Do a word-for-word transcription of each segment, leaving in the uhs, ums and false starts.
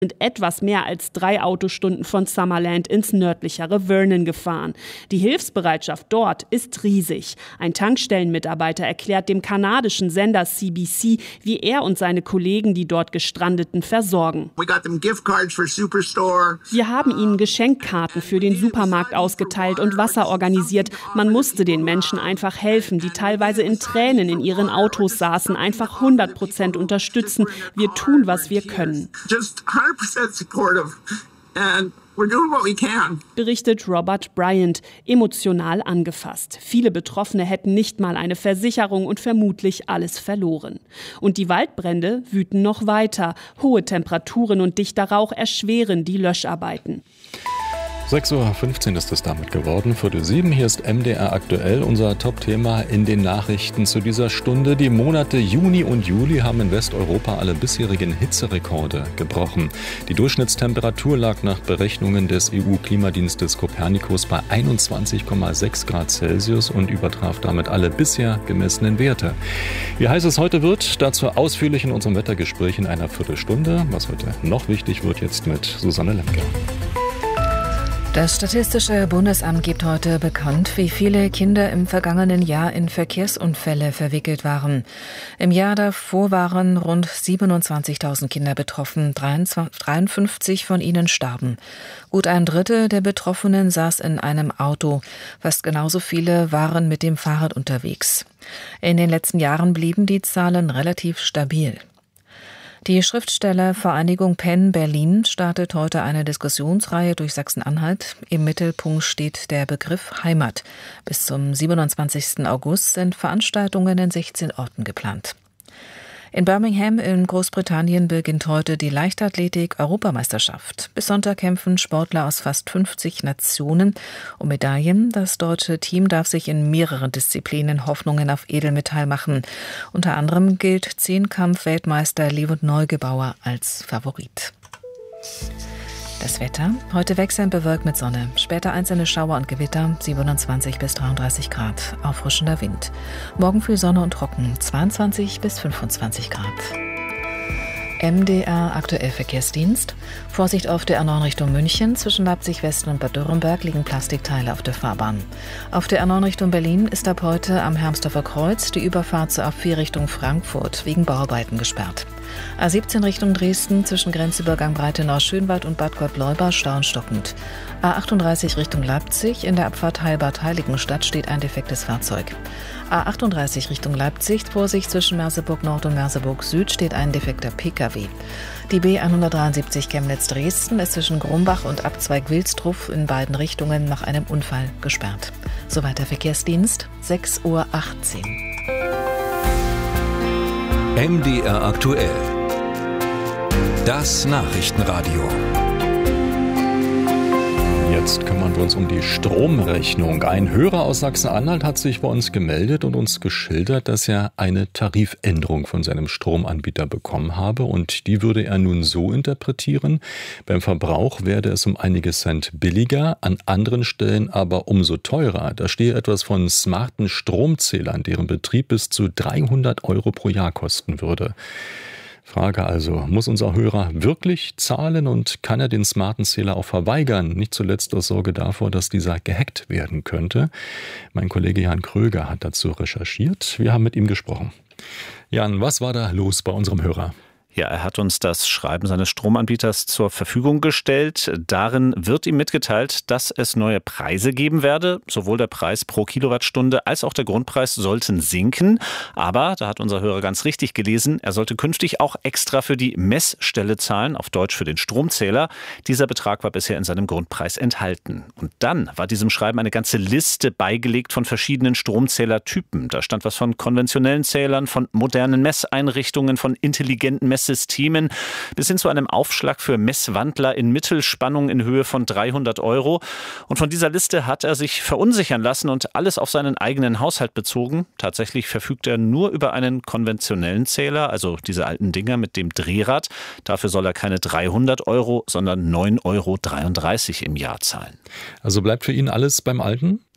sind etwas mehr als drei Autostunden von Summerland ins nördlichere Vernon gefahren. Die Hilfsbereitschaft dort ist riesig. Ein Tankstellenmitarbeiter erklärt dem kanadischen Sender C B C, wie er und seine Kollegen die dort Gestrandeten versorgen. Wir haben ihnen Geschenkkarten für den Supermarkt ausgeteilt und Wasser organisiert. Man musste den Menschen einfach helfen, die teilweise in Tränen in ihren Autos saßen, einfach hundert Prozent unterstützen. Wir tun, was wir können. Berichtet Robert Bryant, emotional angefasst. Viele Betroffene hätten nicht mal eine Versicherung und vermutlich alles verloren. Und die Waldbrände wüten noch weiter. Hohe Temperaturen und dichter Rauch erschweren die Löscharbeiten. sechs Uhr fünfzehn ist es damit geworden. Viertel sieben, hier ist M D R aktuell, unser Top-Thema in den Nachrichten zu dieser Stunde. Die Monate Juni und Juli haben in Westeuropa alle bisherigen Hitzerekorde gebrochen. Die Durchschnittstemperatur lag nach Berechnungen des E U-Klimadienstes Copernicus bei einundzwanzig Komma sechs Grad Celsius und übertraf damit alle bisher gemessenen Werte. Wie heiß es heute wird, dazu ausführlich in unserem Wettergespräch in einer Viertelstunde. Was heute noch wichtig wird, jetzt mit Susanne Lemke. Das Statistische Bundesamt gibt heute bekannt, wie viele Kinder im vergangenen Jahr in Verkehrsunfälle verwickelt waren. Im Jahr davor waren rund siebenundzwanzigtausend Kinder betroffen, dreiundfünfzig von ihnen starben. Gut ein Drittel der Betroffenen saß in einem Auto, fast genauso viele waren mit dem Fahrrad unterwegs. In den letzten Jahren blieben die Zahlen relativ stabil. Die Schriftstellervereinigung Penn Berlin startet heute eine Diskussionsreihe durch Sachsen-Anhalt. Im Mittelpunkt steht der Begriff Heimat. Bis zum siebenundzwanzigsten August sind Veranstaltungen in sechzehn Orten geplant. In Birmingham in Großbritannien beginnt heute die Leichtathletik-Europameisterschaft. Bis Sonntag kämpfen Sportler aus fast fünfzig Nationen um Medaillen. Das deutsche Team darf sich in mehreren Disziplinen Hoffnungen auf Edelmetall machen. Unter anderem gilt Zehnkampf-Weltmeister Levent Neugebauer als Favorit. Das Wetter. Heute wechselnd bewölkt mit Sonne. Später einzelne Schauer und Gewitter. siebenundzwanzig bis dreiunddreißig Grad. Auffrischender Wind. Morgen früh Sonne und trocken. zweiundzwanzig bis fünfundzwanzig Grad. M D R aktuell Verkehrsdienst. Vorsicht auf der A neun Richtung München. Zwischen Leipzig Westen und Bad Dürrenberg liegen Plastikteile auf der Fahrbahn. Auf der A neun Richtung Berlin ist ab heute am Hermsdorfer Kreuz die Überfahrt zur A vier Richtung Frankfurt wegen Bauarbeiten gesperrt. A siebzehn Richtung Dresden zwischen Grenzübergang Breitenau-Schönwald und Bad Gott-Leubach stau und stockend. A achtunddreißig Richtung Leipzig, in der Abfahrt Heilbad-Heiligenstadt steht ein defektes Fahrzeug. A achtunddreißig Richtung Leipzig, Vorsicht zwischen Merseburg Nord und Merseburg Süd steht ein defekter P K W. Die B hundertdreiundsiebzig Chemnitz-Dresden ist zwischen Grumbach und Abzweig Wilstrup in beiden Richtungen nach einem Unfall gesperrt. Soweit der Verkehrsdienst, sechs Uhr achtzehn. M D R aktuell. Das Nachrichtenradio. Jetzt kümmern wir uns um die Stromrechnung. Ein Hörer aus Sachsen-Anhalt hat sich bei uns gemeldet und uns geschildert, dass er eine Tarifänderung von seinem Stromanbieter bekommen habe. Und die würde er nun so interpretieren: Beim Verbrauch werde es um einige Cent billiger, an anderen Stellen aber umso teurer. Da stehe etwas von smarten Stromzählern, deren Betrieb bis zu dreihundert Euro pro Jahr kosten würde. Frage also, muss unser Hörer wirklich zahlen und kann er den smarten Zähler auch verweigern? Nicht zuletzt aus Sorge davor, dass dieser gehackt werden könnte. Mein Kollege Jan Kröger hat dazu recherchiert. Wir haben mit ihm gesprochen. Jan, was war da los bei unserem Hörer? Ja, er hat uns das Schreiben seines Stromanbieters zur Verfügung gestellt. Darin wird ihm mitgeteilt, dass es neue Preise geben werde. Sowohl der Preis pro Kilowattstunde als auch der Grundpreis sollten sinken. Aber, da hat unser Hörer ganz richtig gelesen, er sollte künftig auch extra für die Messstelle zahlen, auf Deutsch für den Stromzähler. Dieser Betrag war bisher in seinem Grundpreis enthalten. Und dann war diesem Schreiben eine ganze Liste beigelegt von verschiedenen Stromzählertypen. Da stand was von konventionellen Zählern, von modernen Messeinrichtungen, von intelligenten Messsystemen bis hin zu einem Aufschlag für Messwandler in Mittelspannung in Höhe von dreihundert Euro. Und von dieser Liste hat er sich verunsichern lassen und alles auf seinen eigenen Haushalt bezogen. Tatsächlich verfügt er nur über einen konventionellen Zähler, also diese alten Dinger mit dem Drehrad. Dafür soll er keine dreihundert Euro, sondern neun Euro dreiunddreißig im Jahr zahlen. Also bleibt für ihn alles beim Alten?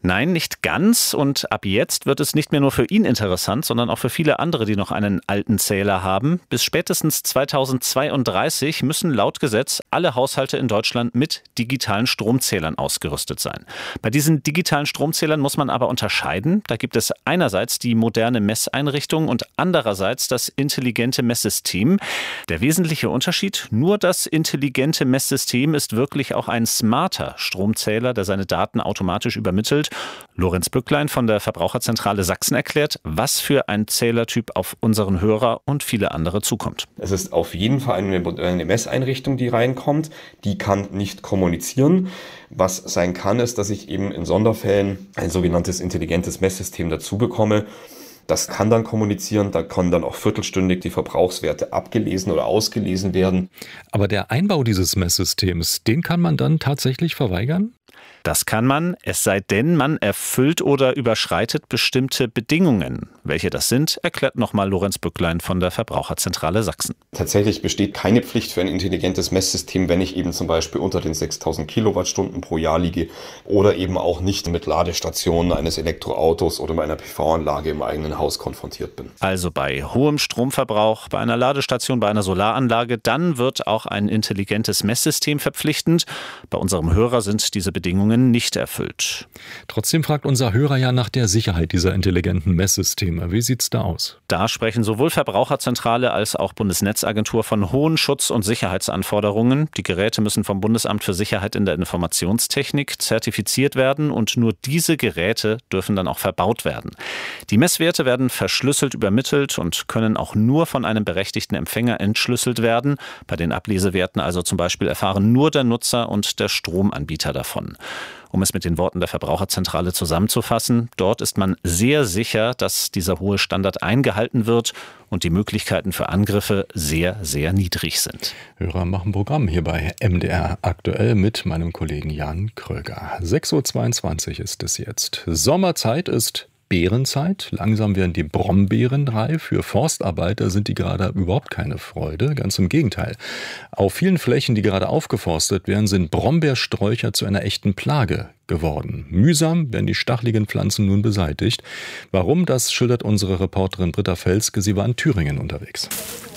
Nein, nicht ganz. Und ab jetzt wird es nicht mehr nur für ihn interessant, sondern auch für viele andere, die noch einen alten Zähler haben. Bis spätestens zweitausendzweiunddreißig müssen laut Gesetz alle Haushalte in Deutschland mit digitalen Stromzählern ausgerüstet sein. Bei diesen digitalen Stromzählern muss man aber unterscheiden. Da gibt es einerseits die moderne Messeinrichtung und andererseits das intelligente Messsystem. Der wesentliche Unterschied: Nur das intelligente Messsystem ist wirklich auch ein smarter Stromzähler, der seine Daten automatisch übermittelt. Lorenz Bücklein von der Verbraucherzentrale Sachsen erklärt, was für ein Zählertyp auf unseren Hörer und viele andere zukommt. Es ist auf jeden Fall eine, eine Messeinrichtung, die reinkommt. Die kann nicht kommunizieren. Was sein kann, ist, dass ich eben in Sonderfällen ein sogenanntes intelligentes Messsystem dazu bekomme. Das kann dann kommunizieren, da können dann auch viertelstündig die Verbrauchswerte abgelesen oder ausgelesen werden. Aber der Einbau dieses Messsystems, den kann man dann tatsächlich verweigern? Das kann man, es sei denn, man erfüllt oder überschreitet bestimmte Bedingungen. Welche das sind, erklärt nochmal Lorenz Bücklein von der Verbraucherzentrale Sachsen. Tatsächlich besteht keine Pflicht für ein intelligentes Messsystem, wenn ich eben zum Beispiel unter den sechstausend Kilowattstunden pro Jahr liege oder eben auch nicht mit Ladestationen eines Elektroautos oder einer P V-Anlage im eigenen Haus konfrontiert bin. Also bei hohem Stromverbrauch, bei einer Ladestation, bei einer Solaranlage, dann wird auch ein intelligentes Messsystem verpflichtend. Bei unserem Hörer sind diese Bedingungen nicht erfüllt. Trotzdem fragt unser Hörer ja nach der Sicherheit dieser intelligenten Messsysteme. Wie sieht's da aus? Da sprechen sowohl Verbraucherzentrale als auch Bundesnetzagentur von hohen Schutz- und Sicherheitsanforderungen. Die Geräte müssen vom Bundesamt für Sicherheit in der Informationstechnik zertifiziert werden und nur diese Geräte dürfen dann auch verbaut werden. Die Messwerte werden verschlüsselt übermittelt und können auch nur von einem berechtigten Empfänger entschlüsselt werden. Bei den Ablesewerten also zum Beispiel erfahren nur der Nutzer und der Stromanbieter davon. Um es mit den Worten der Verbraucherzentrale zusammenzufassen: Dort ist man sehr sicher, dass dieser hohe Standard eingehalten wird und die Möglichkeiten für Angriffe sehr, sehr niedrig sind. Hörer machen Programm hier bei M D R aktuell mit meinem Kollegen Jan Kröger. sechs Uhr zweiundzwanzig ist es jetzt. Sommerzeit ist Beerenzeit. Langsam werden die Brombeeren reif. Für Forstarbeiter sind die gerade überhaupt keine Freude. Ganz im Gegenteil. Auf vielen Flächen, die gerade aufgeforstet werden, sind Brombeersträucher zu einer echten Plage geworden. Mühsam werden die stacheligen Pflanzen nun beseitigt. Warum, das schildert unsere Reporterin Britta Felske. Sie war in Thüringen unterwegs.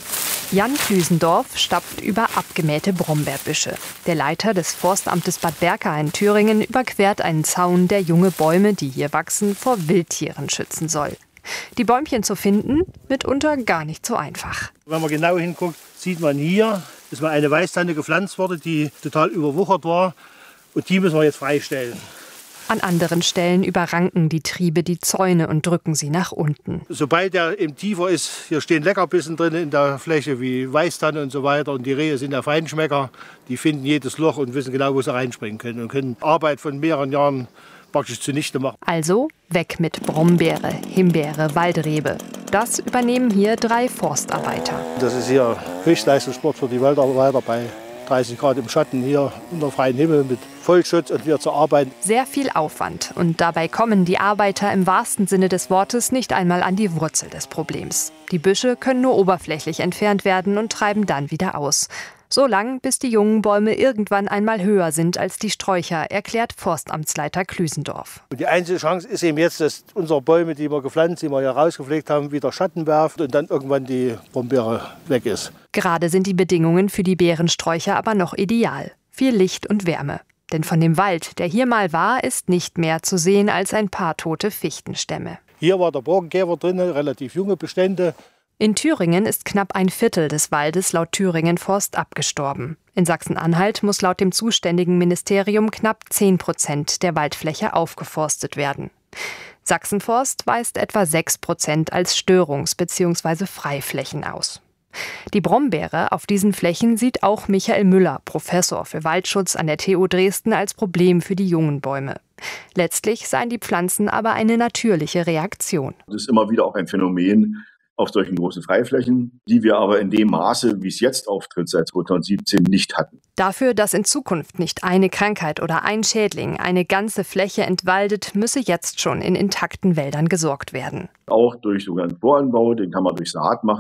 Jan Klüsendorf stapft über abgemähte Brombeerbüsche. Der Leiter des Forstamtes Bad Berka in Thüringen überquert einen Zaun, der junge Bäume, die hier wachsen, vor Wildtieren schützen soll. Die Bäumchen zu finden, mitunter gar nicht so einfach. Wenn man genau hinguckt, sieht man hier, ist mal eine Weißtanne gepflanzt worden, die total überwuchert war. Und die müssen wir jetzt freistellen. An anderen Stellen überranken die Triebe die Zäune und drücken sie nach unten. Sobald der im tiefer ist, hier stehen Leckerbissen drin in der Fläche wie Weißtanne und so weiter. Und die Rehe sind ja Feinschmecker, die finden jedes Loch und wissen genau, wo sie reinspringen können. Und können Arbeit von mehreren Jahren praktisch zunichte machen. Also weg mit Brombeere, Himbeere, Waldrebe. Das übernehmen hier drei Forstarbeiter. Das ist hier Höchstleistungssport für die Waldarbeiter bei dreißig Grad im Schatten hier unter freiem Himmel mit Vollschutz und wir zu arbeiten. Sehr viel Aufwand und dabei kommen die Arbeiter im wahrsten Sinne des Wortes nicht einmal an die Wurzel des Problems. Die Büsche können nur oberflächlich entfernt werden und treiben dann wieder aus. So lang, bis die jungen Bäume irgendwann einmal höher sind als die Sträucher, erklärt Forstamtsleiter Klüsendorf. Und die einzige Chance ist eben jetzt, dass unsere Bäume, die wir gepflanzt, die wir hier rausgepflegt haben, wieder Schatten werfen und dann irgendwann die Brombeere weg ist. Gerade sind die Bedingungen für die Beerensträucher aber noch ideal. Viel Licht und Wärme. Denn von dem Wald, der hier mal war, ist nicht mehr zu sehen als ein paar tote Fichtenstämme. Hier war der Borkenkäfer drin, relativ junge Bestände. In Thüringen ist knapp ein Viertel des Waldes laut Thüringen Forst abgestorben. In Sachsen-Anhalt muss laut dem zuständigen Ministerium knapp zehn Prozent der Waldfläche aufgeforstet werden. Sachsenforst weist etwa sechs Prozent als Störungs- bzw. Freiflächen aus. Die Brombeere auf diesen Flächen sieht auch Michael Müller, Professor für Waldschutz an der T U Dresden, als Problem für die jungen Bäume. Letztlich seien die Pflanzen aber eine natürliche Reaktion. Das ist immer wieder auch ein Phänomen auf solchen großen Freiflächen, die wir aber in dem Maße, wie es jetzt auftritt, seit zweitausendsiebzehn nicht hatten. Dafür, dass in Zukunft nicht eine Krankheit oder ein Schädling eine ganze Fläche entwaldet, müsse jetzt schon in intakten Wäldern gesorgt werden. Auch durch sogenannten Voranbau, den kann man durch Saat machen,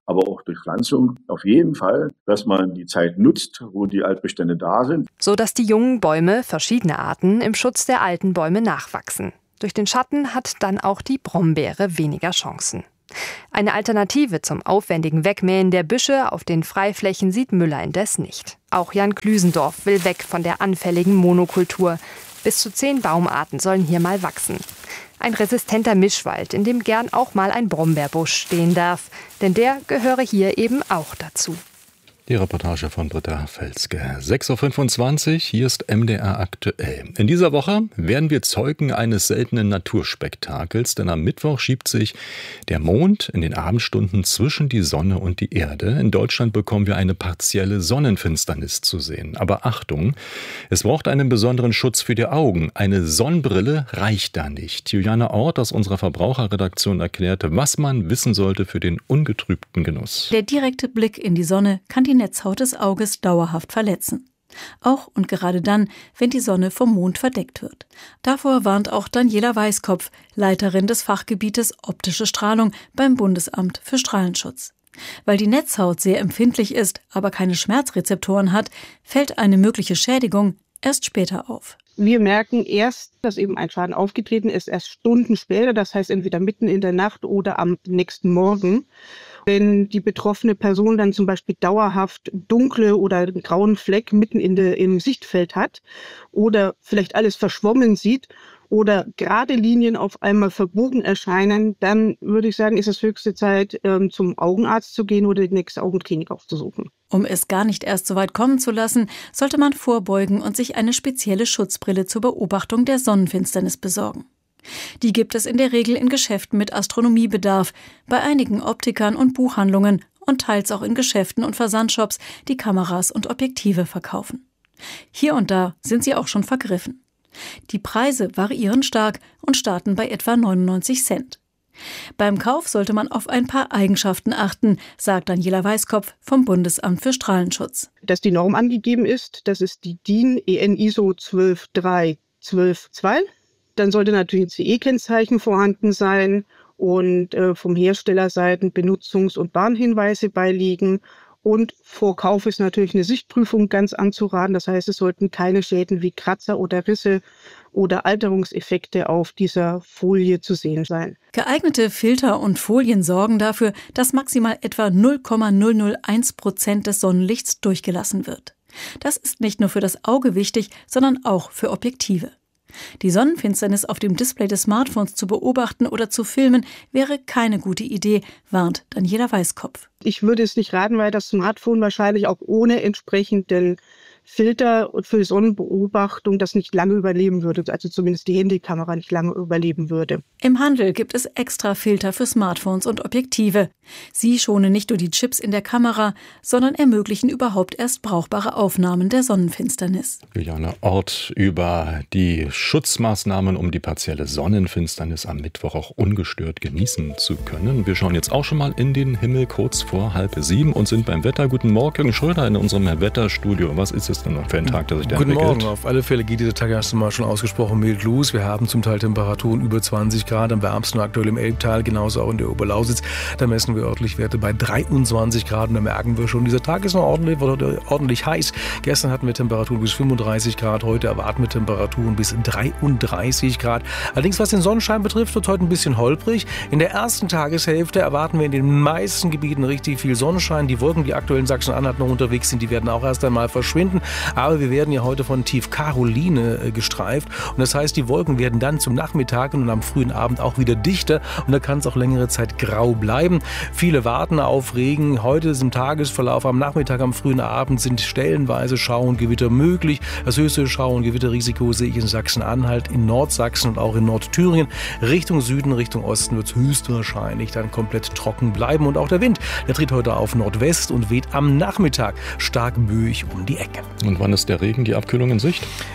aber auch durch Pflanzung auf jeden Fall, dass man die Zeit nutzt, wo die Altbestände da sind. So dass die jungen Bäume, verschiedener Arten, im Schutz der alten Bäume nachwachsen. Durch den Schatten hat dann auch die Brombeere weniger Chancen. Eine Alternative zum aufwendigen Wegmähen der Büsche auf den Freiflächen sieht Müller indes nicht. Auch Jan Klüsendorf will weg von der anfälligen Monokultur. Bis zu zehn Baumarten sollen hier mal wachsen. Ein resistenter Mischwald, in dem gern auch mal ein Brombeerbusch stehen darf. Denn der gehöre hier eben auch dazu. Die Reportage von Britta Felske. sechs Uhr fünfundzwanzig, hier ist M D R aktuell. In dieser Woche werden wir Zeugen eines seltenen Naturspektakels, denn am Mittwoch schiebt sich der Mond in den Abendstunden zwischen die Sonne und die Erde. In Deutschland bekommen wir eine partielle Sonnenfinsternis zu sehen. Aber Achtung, es braucht einen besonderen Schutz für die Augen. Eine Sonnenbrille reicht da nicht. Juliane Ort aus unserer Verbraucherredaktion erklärte, was man wissen sollte für den ungetrübten Genuss. Der direkte Blick in die Sonne kann die Netzhaut des Auges dauerhaft verletzen. Auch und gerade dann, wenn die Sonne vom Mond verdeckt wird. Davor warnt auch Daniela Weißkopf, Leiterin des Fachgebietes Optische Strahlung beim Bundesamt für Strahlenschutz. Weil die Netzhaut sehr empfindlich ist, aber keine Schmerzrezeptoren hat, fällt eine mögliche Schädigung erst später auf. Wir merken erst, dass eben ein Schaden aufgetreten ist, erst Stunden später, das heißt entweder mitten in der Nacht oder am nächsten Morgen. Wenn die betroffene Person dann zum Beispiel dauerhaft dunkle oder einen grauen Fleck mitten in der, im Sichtfeld hat oder vielleicht alles verschwommen sieht oder gerade Linien auf einmal verbogen erscheinen, dann würde ich sagen, ist es höchste Zeit, ähm, zum Augenarzt zu gehen oder die nächste Augenklinik aufzusuchen. Um es gar nicht erst so weit kommen zu lassen, sollte man vorbeugen und sich eine spezielle Schutzbrille zur Beobachtung der Sonnenfinsternis besorgen. Die gibt es in der Regel in Geschäften mit Astronomiebedarf, bei einigen Optikern und Buchhandlungen und teils auch in Geschäften und Versandshops, die Kameras und Objektive verkaufen. Hier und da sind sie auch schon vergriffen. Die Preise variieren stark und starten bei etwa neunundneunzig Cent. Beim Kauf sollte man auf ein paar Eigenschaften achten, sagt Daniela Weißkopf vom Bundesamt für Strahlenschutz. Dass die Norm angegeben ist, das ist die D I N E N I S O zwölf drei zwölf zwei. Dann sollte natürlich ein C E-Kennzeichen vorhanden sein und äh, vom Herstellerseiten Benutzungs- und Warnhinweise beiliegen. Und vor Kauf ist natürlich eine Sichtprüfung ganz anzuraten. Das heißt, es sollten keine Schäden wie Kratzer oder Risse oder Alterungseffekte auf dieser Folie zu sehen sein. Geeignete Filter und Folien sorgen dafür, dass maximal etwa null Komma null null eins Prozent des Sonnenlichts durchgelassen wird. Das ist nicht nur für das Auge wichtig, sondern auch für Objektive. Die Sonnenfinsternis auf dem Display des Smartphones zu beobachten oder zu filmen, wäre keine gute Idee, warnt Daniela Weißkopf. Ich würde es nicht raten, weil das Smartphone wahrscheinlich auch ohne entsprechenden Filter und für Sonnenbeobachtung das nicht lange überleben würde, also zumindest die Handykamera nicht lange überleben würde. Im Handel gibt es extra Filter für Smartphones und Objektive. Sie schonen nicht nur die Chips in der Kamera, sondern ermöglichen überhaupt erst brauchbare Aufnahmen der Sonnenfinsternis. Juliane Ort über die Schutzmaßnahmen, um die partielle Sonnenfinsternis am Mittwoch auch ungestört genießen zu können. Wir schauen jetzt auch schon mal in den Himmel kurz vor halb sieben und sind beim Wetter. Guten Morgen, Jürgen Schröder in unserem Wetterstudio. Was ist es denn noch für ein Tag, der sich da Guten entwickelt? Morgen. Auf alle Fälle geht dieser Tag erst einmal schon ausgesprochen mild los. Wir haben zum Teil Temperaturen über zwanzig Grad, am wärmsten aktuell im Elbtal, genauso auch in der Oberlausitz. Da messen wir örtlich Werte bei dreiundzwanzig Grad und da merken wir schon, dieser Tag ist noch ordentlich, ordentlich heiß. Gestern hatten wir Temperaturen bis fünfunddreißig Grad, heute erwarten wir Temperaturen bis dreiunddreißig Grad. Allerdings, was den Sonnenschein betrifft, wird heute ein bisschen holprig. In der ersten Tageshälfte erwarten wir in den meisten Gebieten richtig viel Sonnenschein. Die Wolken, die aktuell in Sachsen-Anhalt noch unterwegs sind, die werden auch erst einmal verschwinden. Aber wir werden ja heute von Tief Caroline gestreift und das heißt, die Wolken werden dann zum Nachmittag und am frühen Abend auch wieder dichter und da kann es auch längere Zeit grau bleiben. Viele warten auf Regen. Heute ist im Tagesverlauf am Nachmittag, am frühen Abend sind stellenweise Schau und Gewitter möglich. Das höchste Schau- und Gewitterrisiko sehe ich in Sachsen-Anhalt, in Nordsachsen und auch in Nordthüringen. Richtung Süden, Richtung Osten wird es höchstwahrscheinlich dann komplett trocken bleiben und auch der Wind, der tritt heute auf Nordwest und weht am Nachmittag stark böig um die Ecke. Und wann ist der Regen, die Abkühlung in Sicht?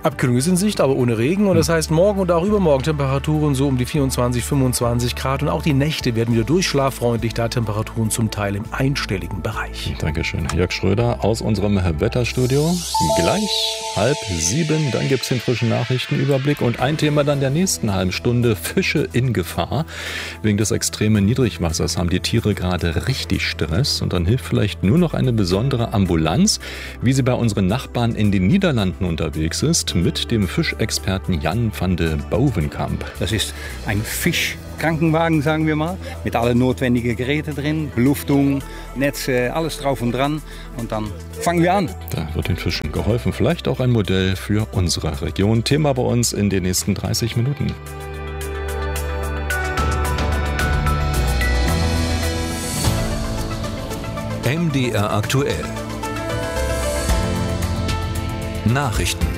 Abkühlung ist in Sicht, aber ohne Regen. Und das heißt, morgen und auch übermorgen Temperaturen so um die vierundzwanzig, fünfundzwanzig Grad. Und auch die Nächte werden wieder durchschlaffreundlich, da Temperaturen zum Teil im einstelligen Bereich. Dankeschön, Jörg Schröder aus unserem Wetterstudio. Gleich halb sieben, dann gibt es den frischen Nachrichtenüberblick. Und ein Thema dann der nächsten halben Stunde, Fische in Gefahr. Wegen des extremen Niedrigwassers haben die Tiere gerade richtig Stress. Und dann hilft vielleicht nur noch eine besondere Ambulanz, wie sie bei unseren Nachbarn in den Niederlanden unterwegs ist, mit dem Fischexperten Jan van de Bovenkamp. Das ist ein Fischkrankenwagen, sagen wir mal, mit allen notwendigen Geräten drin, Beluftung, Netze, alles drauf und dran. Und dann fangen wir an. Da wird den Fischen geholfen. Vielleicht auch ein Modell für unsere Region. Thema bei uns in den nächsten dreißig Minuten. M D R aktuell. Nachrichten.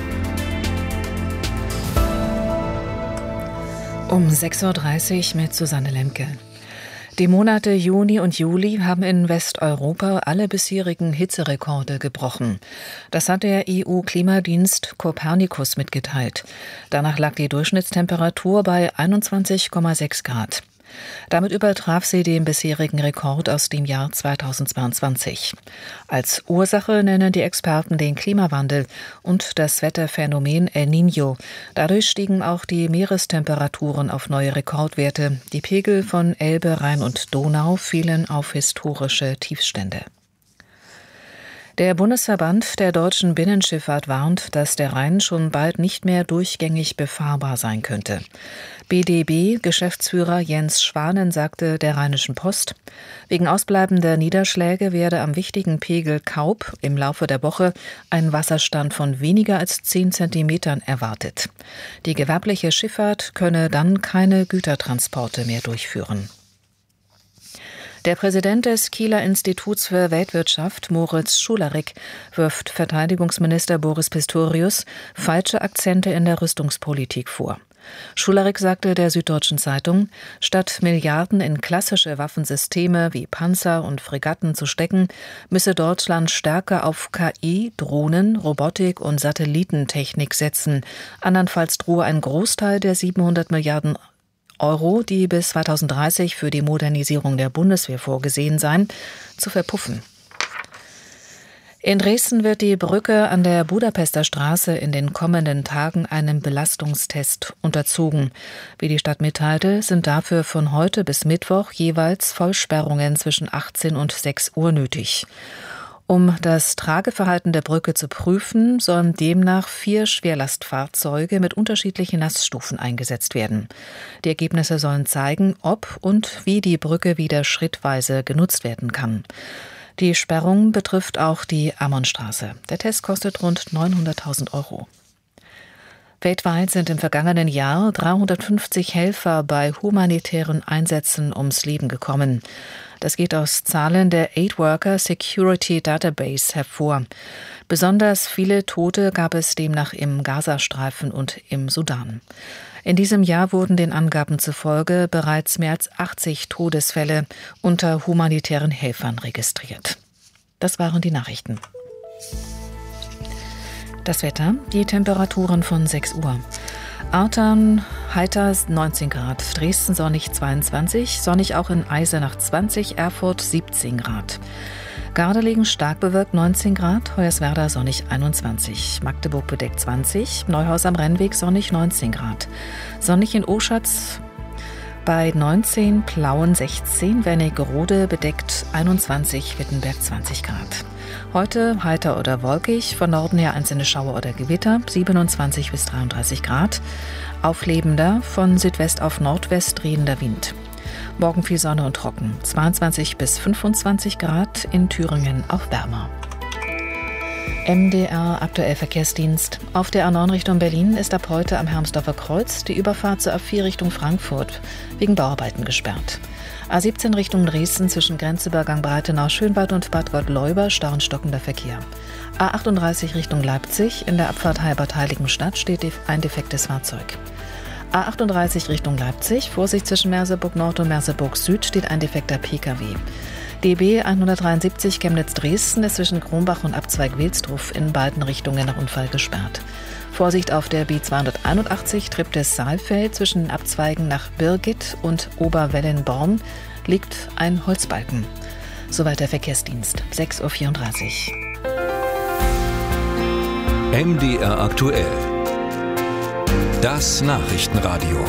Um sechs Uhr dreißig mit Susanne Lemke. Die Monate Juni und Juli haben in Westeuropa alle bisherigen Hitzerekorde gebrochen. Das hat der E U-Klimadienst Copernicus mitgeteilt. Danach lag die Durchschnittstemperatur bei einundzwanzig Komma sechs Grad. Damit übertraf sie den bisherigen Rekord aus dem Jahr zweitausendzweiundzwanzig. Als Ursache nennen die Experten den Klimawandel und das Wetterphänomen El Niño. Dadurch stiegen auch die Meerestemperaturen auf neue Rekordwerte. Die Pegel von Elbe, Rhein und Donau fielen auf historische Tiefstände. Der Bundesverband der deutschen Binnenschifffahrt warnt, dass der Rhein schon bald nicht mehr durchgängig befahrbar sein könnte. B D B-Geschäftsführer Jens Schwanen sagte der Rheinischen Post, wegen ausbleibender Niederschläge werde am wichtigen Pegel Kaub im Laufe der Woche ein Wasserstand von weniger als zehn Zentimetern erwartet. Die gewerbliche Schifffahrt könne dann keine Gütertransporte mehr durchführen. Der Präsident des Kieler Instituts für Weltwirtschaft, Moritz Schularik, wirft Verteidigungsminister Boris Pistorius falsche Akzente in der Rüstungspolitik vor. Schularik sagte der Süddeutschen Zeitung, statt Milliarden in klassische Waffensysteme wie Panzer und Fregatten zu stecken, müsse Deutschland stärker auf K I, Drohnen, Robotik und Satellitentechnik setzen. Andernfalls drohe ein Großteil der siebenhundert Milliarden Euro, die bis zweitausenddreißig für die Modernisierung der Bundeswehr vorgesehen seien, zu verpuffen. In Dresden wird die Brücke an der Budapester Straße in den kommenden Tagen einem Belastungstest unterzogen. Wie die Stadt mitteilte, sind dafür von heute bis Mittwoch jeweils Vollsperrungen zwischen achtzehn und sechs Uhr nötig. Um das Trageverhalten der Brücke zu prüfen, sollen demnach vier Schwerlastfahrzeuge mit unterschiedlichen Laststufen eingesetzt werden. Die Ergebnisse sollen zeigen, ob und wie die Brücke wieder schrittweise genutzt werden kann. Die Sperrung betrifft auch die Ammonstraße. Der Test kostet rund neunhunderttausend Euro. Weltweit sind im vergangenen Jahr dreihundertfünfzig Helfer bei humanitären Einsätzen ums Leben gekommen. Das geht aus Zahlen der Aid Worker Security Database hervor. Besonders viele Tote gab es demnach im Gazastreifen und im Sudan. In diesem Jahr wurden den Angaben zufolge bereits mehr als achtzig Todesfälle unter humanitären Helfern registriert. Das waren die Nachrichten. Das Wetter, die Temperaturen von sechs Uhr. Artern, heiter neunzehn Grad, Dresden sonnig zweiundzwanzig, sonnig auch in Eisenach zwanzig, Erfurt siebzehn Grad. Gardelegen stark bewölkt neunzehn Grad, Hoyerswerda sonnig einundzwanzig, Magdeburg bedeckt zwanzig, Neuhaus am Rennweg sonnig neunzehn Grad. Sonnig in Oschatz bei neunzehn, Plauen sechzehn, Wernigerode bedeckt einundzwanzig, Wittenberg zwanzig Grad. Heute heiter oder wolkig, von Norden her einzelne Schauer oder Gewitter, siebenundzwanzig bis dreiunddreißig Grad. Auflebender, von Südwest auf Nordwest drehender Wind. Morgen viel Sonne und trocken, zweiundzwanzig bis fünfundzwanzig Grad, in Thüringen auch wärmer. M D R Aktuell Verkehrsdienst. Auf der A neun Richtung Berlin ist ab heute am Hermsdorfer Kreuz die Überfahrt zur A vier Richtung Frankfurt wegen Bauarbeiten gesperrt. A siebzehn Richtung Dresden zwischen Grenzübergang Breitenau-Schönwald und Bad Gottleuba stauen stockender Verkehr. A achtunddreißig Richtung Leipzig, in der Abfahrt Heilbad-Heiligenstadt steht ein defektes Fahrzeug. A achtunddreißig Richtung Leipzig, Vorsicht zwischen Merseburg Nord und Merseburg Süd steht ein defekter P K W. Die B hundertdreiundsiebzig Chemnitz-Dresden ist zwischen Kronbach und Abzweig Wilsdruf in beiden Richtungen nach Unfall gesperrt. Vorsicht auf der B zweihunderteinundachtzig Treptow-Saalfeld zwischen Abzweigen nach Birgit und Oberwellenborn liegt ein Holzbalken. Soweit der Verkehrsdienst. sechs Uhr vierunddreißig. M D R aktuell. Das Nachrichtenradio.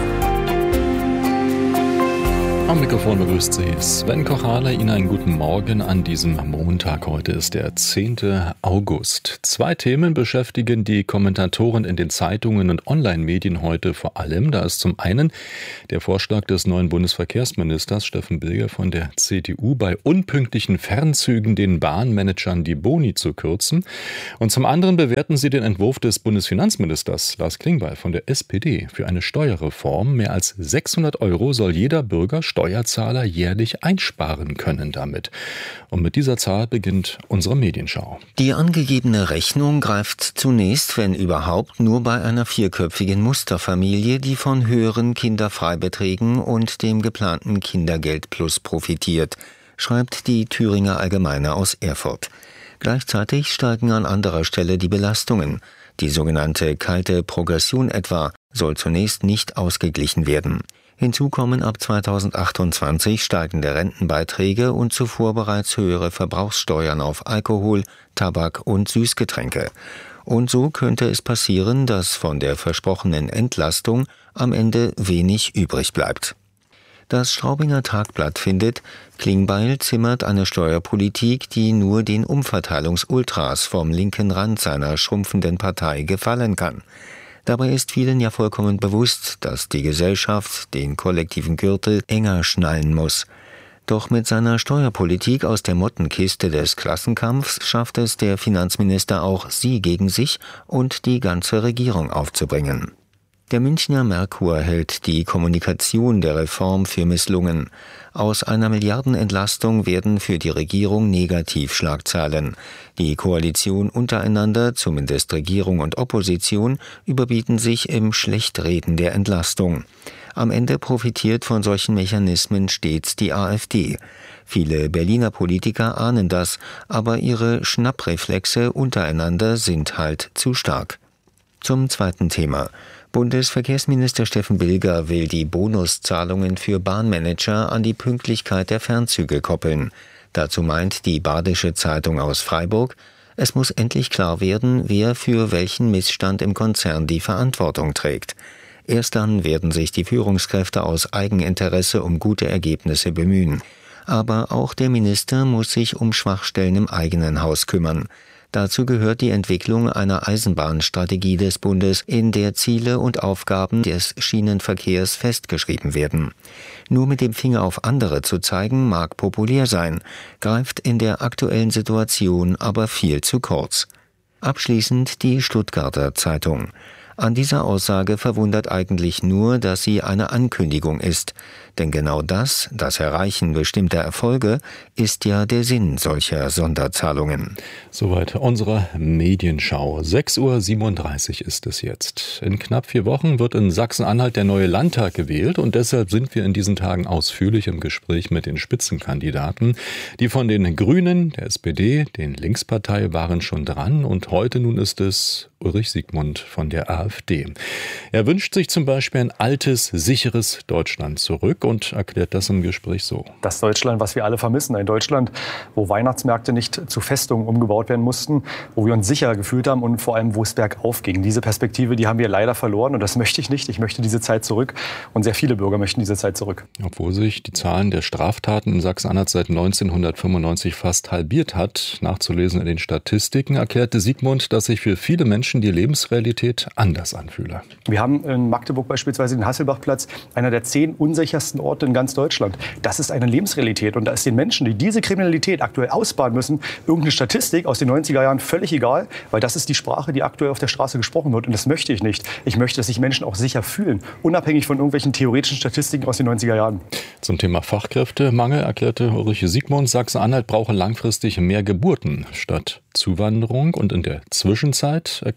Am Mikrofon begrüßt Sie Sven Kochale. Ihnen einen guten Morgen an diesem Montag. Heute ist der zehnte August. Zwei Themen beschäftigen die Kommentatoren in den Zeitungen und Online-Medien heute vor allem. Da ist zum einen der Vorschlag des neuen Bundesverkehrsministers Steffen Bilger von der C D U, bei unpünktlichen Fernzügen den Bahnmanagern die Boni zu kürzen. Und zum anderen bewerten sie den Entwurf des Bundesfinanzministers Lars Klingbeil von der S P D für eine Steuerreform. Mehr als sechshundert Euro soll jeder Bürger Steuerzahler jährlich einsparen können damit. Und mit dieser Zahl beginnt unsere Medienschau. Die angegebene Rechnung greift zunächst, wenn überhaupt, nur bei einer vierköpfigen Musterfamilie, die von höheren Kinderfreibeträgen und dem geplanten Kindergeld Plus profitiert, schreibt die Thüringer Allgemeine aus Erfurt. Gleichzeitig steigen an anderer Stelle die Belastungen. Die sogenannte kalte Progression etwa soll zunächst nicht ausgeglichen werden. Hinzu kommen ab zweitausendachtundzwanzig steigende Rentenbeiträge und zuvor bereits höhere Verbrauchssteuern auf Alkohol, Tabak und Süßgetränke. Und so könnte es passieren, dass von der versprochenen Entlastung am Ende wenig übrig bleibt. Das Straubinger Tagblatt findet, Klingbeil zimmert eine Steuerpolitik, die nur den Umverteilungsultras vom linken Rand seiner schrumpfenden Partei gefallen kann. Dabei ist vielen ja vollkommen bewusst, dass die Gesellschaft den kollektiven Gürtel enger schnallen muss. Doch mit seiner Steuerpolitik aus der Mottenkiste des Klassenkampfs schafft es der Finanzminister auch, sie gegen sich und die ganze Regierung aufzubringen. Der Münchner Merkur hält die Kommunikation der Reform für misslungen. Aus einer Milliardenentlastung werden für die Regierung Negativschlagzeilen. Die Koalition untereinander, zumindest Regierung und Opposition, überbieten sich im Schlechtreden der Entlastung. Am Ende profitiert von solchen Mechanismen stets die AfD. Viele Berliner Politiker ahnen das, aber ihre Schnappreflexe untereinander sind halt zu stark. Zum zweiten Thema. Bundesverkehrsminister Steffen Bilger will die Bonuszahlungen für Bahnmanager an die Pünktlichkeit der Fernzüge koppeln. Dazu meint die Badische Zeitung aus Freiburg, es muss endlich klar werden, wer für welchen Missstand im Konzern die Verantwortung trägt. Erst dann werden sich die Führungskräfte aus Eigeninteresse um gute Ergebnisse bemühen. Aber auch der Minister muss sich um Schwachstellen im eigenen Haus kümmern. Dazu gehört die Entwicklung einer Eisenbahnstrategie des Bundes, in der Ziele und Aufgaben des Schienenverkehrs festgeschrieben werden. Nur mit dem Finger auf andere zu zeigen, mag populär sein, greift in der aktuellen Situation aber viel zu kurz. Abschließend die Stuttgarter Zeitung. An dieser Aussage verwundert eigentlich nur, dass sie eine Ankündigung ist. Denn genau das, das Erreichen bestimmter Erfolge, ist ja der Sinn solcher Sonderzahlungen. Soweit unsere Medienschau. sechs Uhr siebenunddreißig ist es jetzt. In knapp vier Wochen wird in Sachsen-Anhalt der neue Landtag gewählt und deshalb sind wir in diesen Tagen ausführlich im Gespräch mit den Spitzenkandidaten. Die von den Grünen, der S P D, den Linkspartei waren schon dran und heute nun ist es Ulrich Siegmund von der AfD. Er wünscht sich zum Beispiel ein altes, sicheres Deutschland zurück und erklärt das im Gespräch so. Das Deutschland, was wir alle vermissen, ein Deutschland, wo Weihnachtsmärkte nicht zu Festungen umgebaut werden mussten, wo wir uns sicher gefühlt haben und vor allem, wo es bergauf ging. Diese Perspektive, die haben wir leider verloren und das möchte ich nicht. Ich möchte diese Zeit zurück und sehr viele Bürger möchten diese Zeit zurück. Obwohl sich die Zahlen der Straftaten in Sachsen-Anhalt seit neunzehnhundertfünfundneunzig fast halbiert hat, nachzulesen in den Statistiken, erklärte Siegmund, dass sich für viele Menschen die Lebensrealität anders anfühle. Wir haben in Magdeburg beispielsweise den Hasselbachplatz, einer der zehn unsichersten Orte in ganz Deutschland. Das ist eine Lebensrealität und da ist den Menschen, die diese Kriminalität aktuell ausbaden müssen, irgendeine Statistik aus den neunziger Jahren völlig egal, weil das ist die Sprache, die aktuell auf der Straße gesprochen wird und das möchte ich nicht. Ich möchte, dass sich Menschen auch sicher fühlen, unabhängig von irgendwelchen theoretischen Statistiken aus den neunziger Jahren. Zum Thema Fachkräftemangel erklärte Ulrich Siegmund, Sachsen-Anhalt brauche langfristig mehr Geburten statt Zuwanderung und in der Zwischenzeit erklärt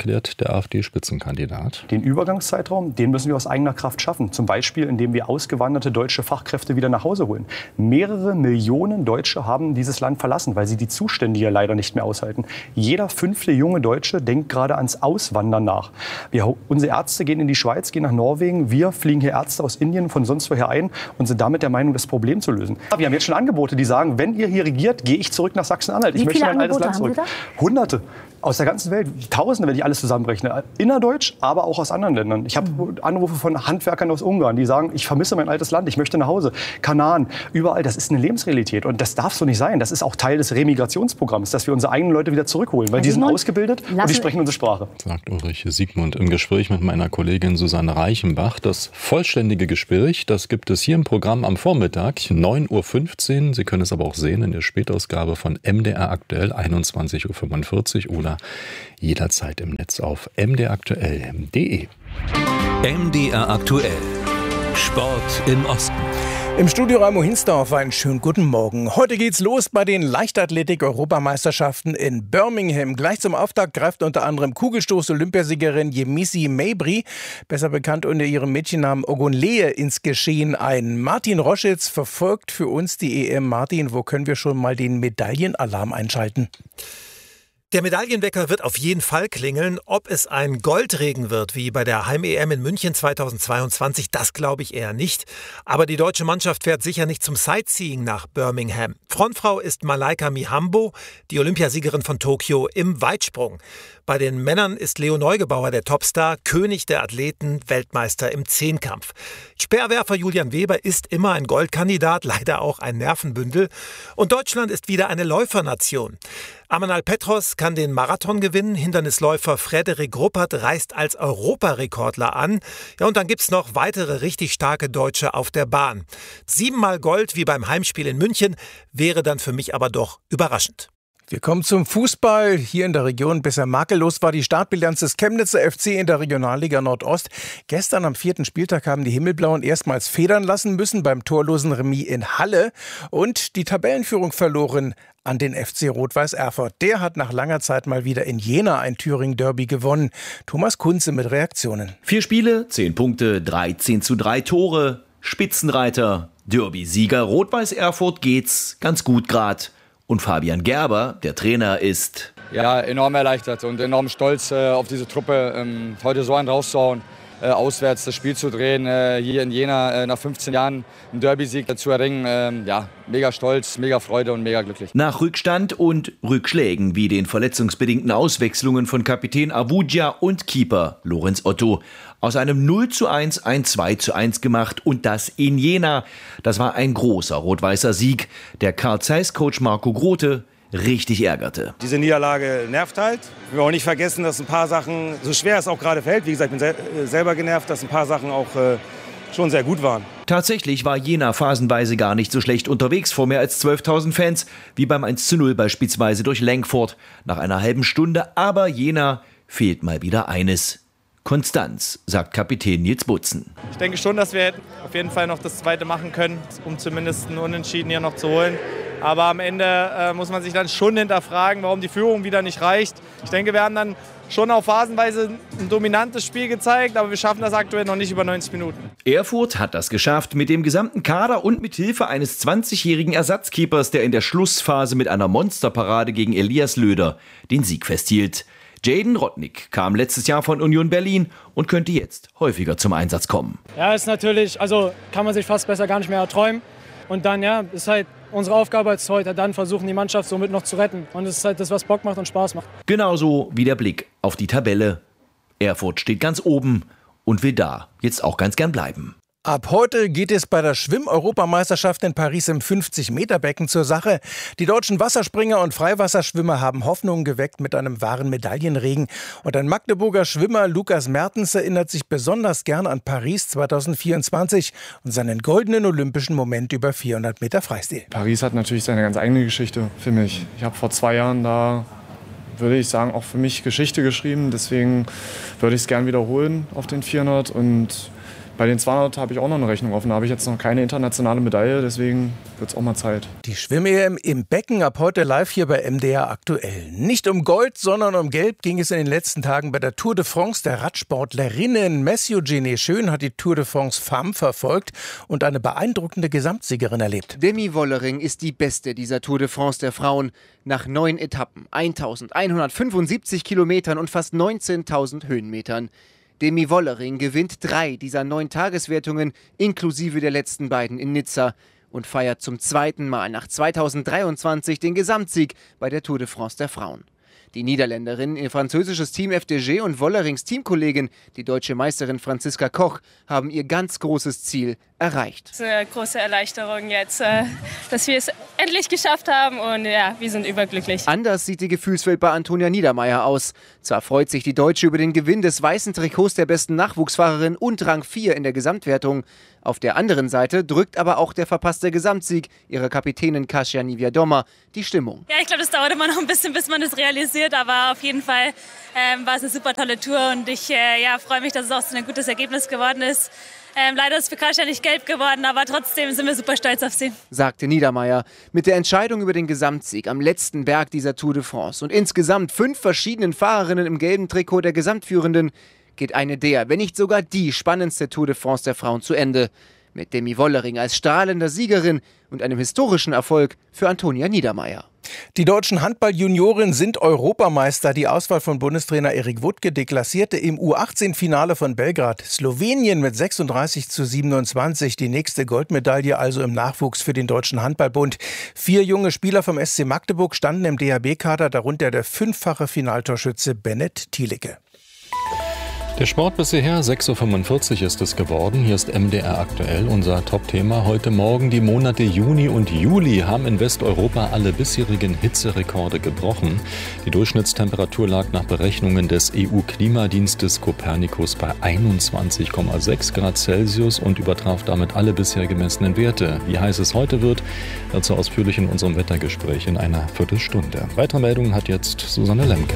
erklärt der AfD-Spitzenkandidat. Den Übergangszeitraum, den müssen wir aus eigener Kraft schaffen. Zum Beispiel, indem wir ausgewanderte deutsche Fachkräfte wieder nach Hause holen. Mehrere Millionen Deutsche haben dieses Land verlassen, weil sie die Zustände hier leider nicht mehr aushalten. Jeder fünfte junge Deutsche denkt gerade ans Auswandern nach. Wir, unsere Ärzte gehen in die Schweiz, gehen nach Norwegen. Wir fliegen hier Ärzte aus Indien von sonst woher ein und sind damit der Meinung, das Problem zu lösen. Wir haben jetzt schon Angebote, die sagen, wenn ihr hier regiert, gehe ich zurück nach Sachsen-Anhalt. Ich möchte mein altes Land zurück. Hunderte. Aus der ganzen Welt, Tausende, wenn ich alles zusammenrechne. Innerdeutsch, aber auch aus anderen Ländern. Ich habe Anrufe von Handwerkern aus Ungarn, die sagen, ich vermisse mein altes Land, ich möchte nach Hause. Kanaren, überall, das ist eine Lebensrealität. Und das darf so nicht sein. Das ist auch Teil des Remigrationsprogramms, dass wir unsere eigenen Leute wieder zurückholen. Weil die sind ausgebildet und die sprechen unsere Sprache. Sagt Ulrich Siegmund im Gespräch mit meiner Kollegin Susanne Reichenbach. Das vollständige Gespräch, das gibt es hier im Programm am Vormittag, neun Uhr fünfzehn. Sie können es aber auch sehen in der Spätausgabe von M D R aktuell, einundzwanzig Uhr fünfundvierzig oder jederzeit im Netz auf m d r aktuell punkt d e. M D R aktuell. Sport im Osten. Im Studio Raimo Hinsdorf, einen schönen guten Morgen. Heute geht's los bei den Leichtathletik-Europameisterschaften in Birmingham. Gleich zum Auftakt greift unter anderem Kugelstoß-Olympiasiegerin Yemisi Mabry, besser bekannt unter ihrem Mädchennamen Ogunleye, ins Geschehen ein. Martin Roschitz verfolgt für uns die E M. Martin, wo können wir schon mal den Medaillenalarm einschalten? Der Medaillenwecker wird auf jeden Fall klingeln. Ob es ein Goldregen wird, wie bei der Heim-E M in München zweitausendzweiundzwanzig, das glaube ich eher nicht. Aber die deutsche Mannschaft fährt sicher nicht zum Sightseeing nach Birmingham. Frontfrau ist Malaika Mihambo, die Olympiasiegerin von Tokio im Weitsprung. Bei den Männern ist Leo Neugebauer der Topstar, König der Athleten, Weltmeister im Zehnkampf. Speerwerfer Julian Weber ist immer ein Goldkandidat, leider auch ein Nervenbündel. Und Deutschland ist wieder eine Läufernation. Amanal Petros kann den Marathon gewinnen. Hindernisläufer Frederik Ruppert reist als Europarekordler an. Ja, und dann gibt's noch weitere richtig starke Deutsche auf der Bahn. Siebenmal Gold wie beim Heimspiel in München wäre dann für mich aber doch überraschend. Wir kommen zum Fußball. Hier in der Region bisher makellos war die Startbilanz des Chemnitzer F C in der Regionalliga Nordost. Gestern am vierten Spieltag haben die Himmelblauen erstmals federn lassen müssen beim torlosen Remis in Halle und die Tabellenführung verloren an den F C Rot-Weiß Erfurt. Der hat nach langer Zeit mal wieder in Jena ein Thüringen-Derby gewonnen. Thomas Kunze mit Reaktionen. Vier Spiele, zehn Punkte, dreizehn zu drei Tore, Spitzenreiter, Derby-Sieger Rot-Weiß Erfurt geht's ganz gut grad. Und Fabian Gerber, der Trainer, ist... Ja, enorm erleichtert und enorm stolz äh, auf diese Truppe, ähm, heute so einen rauszuhauen, äh, auswärts das Spiel zu drehen, äh, hier in Jena äh, nach fünfzehn Jahren einen Derby-Sieg zu erringen. Äh, ja, mega stolz, mega Freude und mega glücklich. Nach Rückstand und Rückschlägen wie den verletzungsbedingten Auswechslungen von Kapitän Abuja und Keeper Lorenz Otto. Aus einem null zu eins ein zwei zu eins gemacht und das in Jena. Das war ein großer rot-weißer Sieg, der Carl Zeiss-Coach Marco Grote richtig ärgerte. Diese Niederlage nervt halt. Wir wollen auch nicht vergessen, dass ein paar Sachen, so schwer es auch gerade fällt, wie gesagt, ich bin sel- selber genervt, dass ein paar Sachen auch äh, schon sehr gut waren. Tatsächlich war Jena phasenweise gar nicht so schlecht unterwegs vor mehr als zwölftausend Fans, wie beim eins zu null beispielsweise durch Langford. Nach einer halben Stunde, aber Jena fehlt mal wieder eines. Konstanz, sagt Kapitän Nils Butzen. Ich denke schon, dass wir auf jeden Fall noch das Zweite machen können, um zumindest einen Unentschieden hier noch zu holen. Aber am Ende äh, muss man sich dann schon hinterfragen, warum die Führung wieder nicht reicht. Ich denke, wir haben dann schon auf phasenweise ein dominantes Spiel gezeigt, aber wir schaffen das aktuell noch nicht über neunzig Minuten. Erfurt hat das geschafft mit dem gesamten Kader und mit Hilfe eines zwanzigjährigen Ersatzkeepers, der in der Schlussphase mit einer Monsterparade gegen Elias Löder den Sieg festhielt. Jaden Rodnick kam letztes Jahr von Union Berlin und könnte jetzt häufiger zum Einsatz kommen. Ja, ist natürlich, also kann man sich fast besser gar nicht mehr erträumen. Und dann, ja, ist halt unsere Aufgabe als Torhüter, dann versuchen, die Mannschaft somit noch zu retten. Und es ist halt das, was Bock macht und Spaß macht. Genauso wie der Blick auf die Tabelle. Erfurt steht ganz oben und will da jetzt auch ganz gern bleiben. Ab heute geht es bei der Schwimm-Europameisterschaft in Paris im fünfzig-Meter-Becken zur Sache. Die deutschen Wasserspringer und Freiwasserschwimmer haben Hoffnungen geweckt mit einem wahren Medaillenregen. Und ein Magdeburger Schwimmer, Lukas Mertens, erinnert sich besonders gern an Paris zweitausendvierundzwanzig und seinen goldenen olympischen Moment über vierhundert Meter Freistil. Paris hat natürlich seine ganz eigene Geschichte für mich. Ich habe vor zwei Jahren da, würde ich sagen, auch für mich Geschichte geschrieben. Deswegen würde ich es gern wiederholen auf den vierhundert und Bei den zweihundert habe ich auch noch eine Rechnung offen. Da habe ich jetzt noch keine internationale Medaille, deswegen wird es auch mal Zeit. Die Schwimm-E M im Becken ab heute live hier bei M D R aktuell. Nicht um Gold, sondern um Gelb ging es in den letzten Tagen bei der Tour de France der Radsportlerinnen. Mathieu Genet Schön hat die Tour de France Femme verfolgt und eine beeindruckende Gesamtsiegerin erlebt. Demi Wollering ist die beste dieser Tour de France der Frauen. Nach neun Etappen, eintausendeinhundertfünfundsiebzig Kilometern und fast neunzehntausend Höhenmetern. Demi Wollering gewinnt drei dieser neun Tageswertungen, inklusive der letzten beiden in Nizza, und feiert zum zweiten Mal nach zweitausenddreiundzwanzig den Gesamtsieg bei der Tour de France der Frauen. Die Niederländerin, ihr französisches Team F D G und Wollerings Teamkollegin, die deutsche Meisterin Franziska Koch, haben ihr ganz großes Ziel erreicht. Es ist eine große Erleichterung jetzt, dass wir es endlich geschafft haben und ja, wir sind überglücklich. Anders sieht die Gefühlswelt bei Antonia Niedermeier aus. Zwar freut sich die Deutsche über den Gewinn des weißen Trikots der besten Nachwuchsfahrerin und Rang vier in der Gesamtwertung. Auf der anderen Seite drückt aber auch der verpasste Gesamtsieg ihrer Kapitänin Kasia Niewiadoma die Stimmung. Ja, ich glaube, das dauert immer noch ein bisschen, bis man das realisiert, aber auf jeden Fall ähm, war es eine super tolle Tour und ich äh, ja, freue mich, dass es auch so ein gutes Ergebnis geworden ist. Ähm, leider ist für Kasia nicht gelb geworden, aber trotzdem sind wir super stolz auf sie. Sagte Niedermeier. Mit der Entscheidung über den Gesamtsieg am letzten Berg dieser Tour de France und insgesamt fünf verschiedenen Fahrerinnen im gelben Trikot der Gesamtführenden geht eine der, wenn nicht sogar die spannendste Tour de France der Frauen zu Ende. Mit Demi Wollering als strahlender Siegerin und einem historischen Erfolg für Antonia Niedermeier. Die deutschen Handball-Junioren sind Europameister. Die Auswahl von Bundestrainer Erik Wuttke deklassierte im U achtzehn Finale von Belgrad Slowenien mit sechsunddreißig zu siebenundzwanzig. Die nächste Goldmedaille also im Nachwuchs für den Deutschen Handballbund. Vier junge Spieler vom S C Magdeburg standen im D H B-Kader, darunter der fünffache Finaltorschütze Bennett Thielicke. Der Sport bis hierher, sechs Uhr fünfundvierzig ist es geworden. Hier ist M D R aktuell, unser Top-Thema heute Morgen. Die Monate Juni und Juli haben in Westeuropa alle bisherigen Hitzerekorde gebrochen. Die Durchschnittstemperatur lag nach Berechnungen des E U-Klimadienstes Copernicus bei einundzwanzig Komma sechs Grad Celsius und übertraf damit alle bisher gemessenen Werte. Wie heiß es heute wird, dazu ausführlich in unserem Wettergespräch in einer Viertelstunde. Weitere Meldungen hat jetzt Susanne Lemke.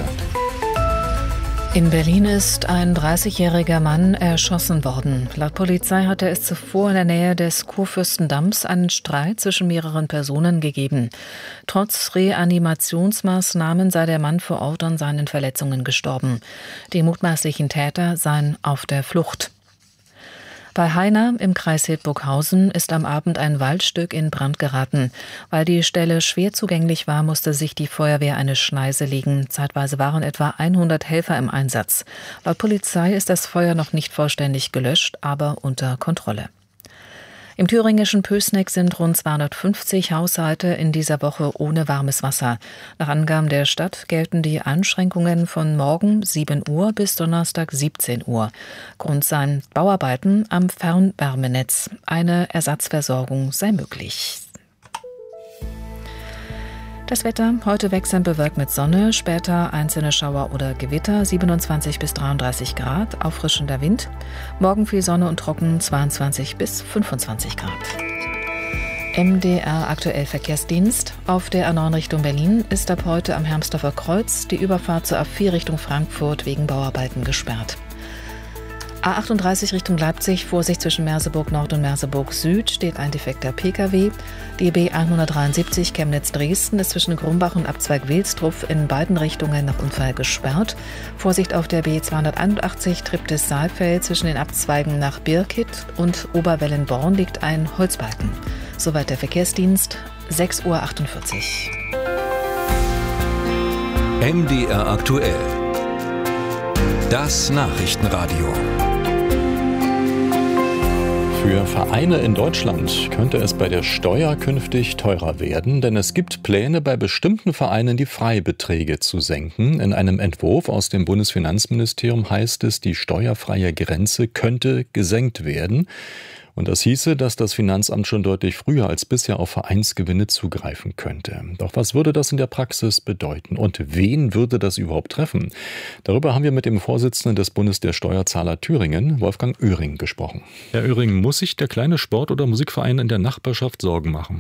In Berlin ist ein dreißigjähriger Mann erschossen worden. Laut Polizei hatte es zuvor in der Nähe des Kurfürstendamms einen Streit zwischen mehreren Personen gegeben. Trotz Reanimationsmaßnahmen sei der Mann vor Ort an seinen Verletzungen gestorben. Die mutmaßlichen Täter seien auf der Flucht. Bei Heina im Kreis Hildburghausen ist am Abend ein Waldstück in Brand geraten. Weil die Stelle schwer zugänglich war, musste sich die Feuerwehr eine Schneise legen. Zeitweise waren etwa hundert Helfer im Einsatz. Laut Polizei ist das Feuer noch nicht vollständig gelöscht, aber unter Kontrolle. Im thüringischen Pößneck sind rund zweihundertfünfzig Haushalte in dieser Woche ohne warmes Wasser. Nach Angaben der Stadt gelten die Einschränkungen von morgen sieben Uhr bis Donnerstag siebzehn Uhr. Grund seien Bauarbeiten am Fernwärmenetz. Eine Ersatzversorgung sei möglich. Das Wetter, heute wechselnd bewölkt mit Sonne, später einzelne Schauer oder Gewitter, siebenundzwanzig bis dreiunddreißig Grad, auffrischender Wind. Morgen viel Sonne und trocken, zweiundzwanzig bis fünfundzwanzig Grad. M D R aktuell Verkehrsdienst. Auf der A neun Richtung Berlin ist ab heute am Hermsdorfer Kreuz die Überfahrt zur A vier Richtung Frankfurt wegen Bauarbeiten gesperrt. A achtunddreißig Richtung Leipzig, Vorsicht zwischen Merseburg Nord und Merseburg Süd, steht ein defekter Pkw. Die B hundertdreiundsiebzig Chemnitz-Dresden ist zwischen Grumbach und Abzweig Wilstruf in beiden Richtungen nach Unfall gesperrt. Vorsicht auf der B zweihunderteinundachtzig Triptis-Saalfeld, zwischen den Abzweigen nach Birkit und Oberwellenborn liegt ein Holzbalken. Soweit der Verkehrsdienst, sechs Uhr achtundvierzig. M D R aktuell. Das Nachrichtenradio. Für Vereine in Deutschland könnte es bei der Steuer künftig teurer werden, denn es gibt Pläne, bei bestimmten Vereinen die Freibeträge zu senken. In einem Entwurf aus dem Bundesfinanzministerium heißt es, die steuerfreie Grenze könnte gesenkt werden. Und das hieße, dass das Finanzamt schon deutlich früher als bisher auf Vereinsgewinne zugreifen könnte. Doch was würde das in der Praxis bedeuten? Und wen würde das überhaupt treffen? Darüber haben wir mit dem Vorsitzenden des Bundes der Steuerzahler Thüringen, Wolfgang Oehring, gesprochen. Herr Oehring, muss sich der kleine Sport- oder Musikverein in der Nachbarschaft Sorgen machen?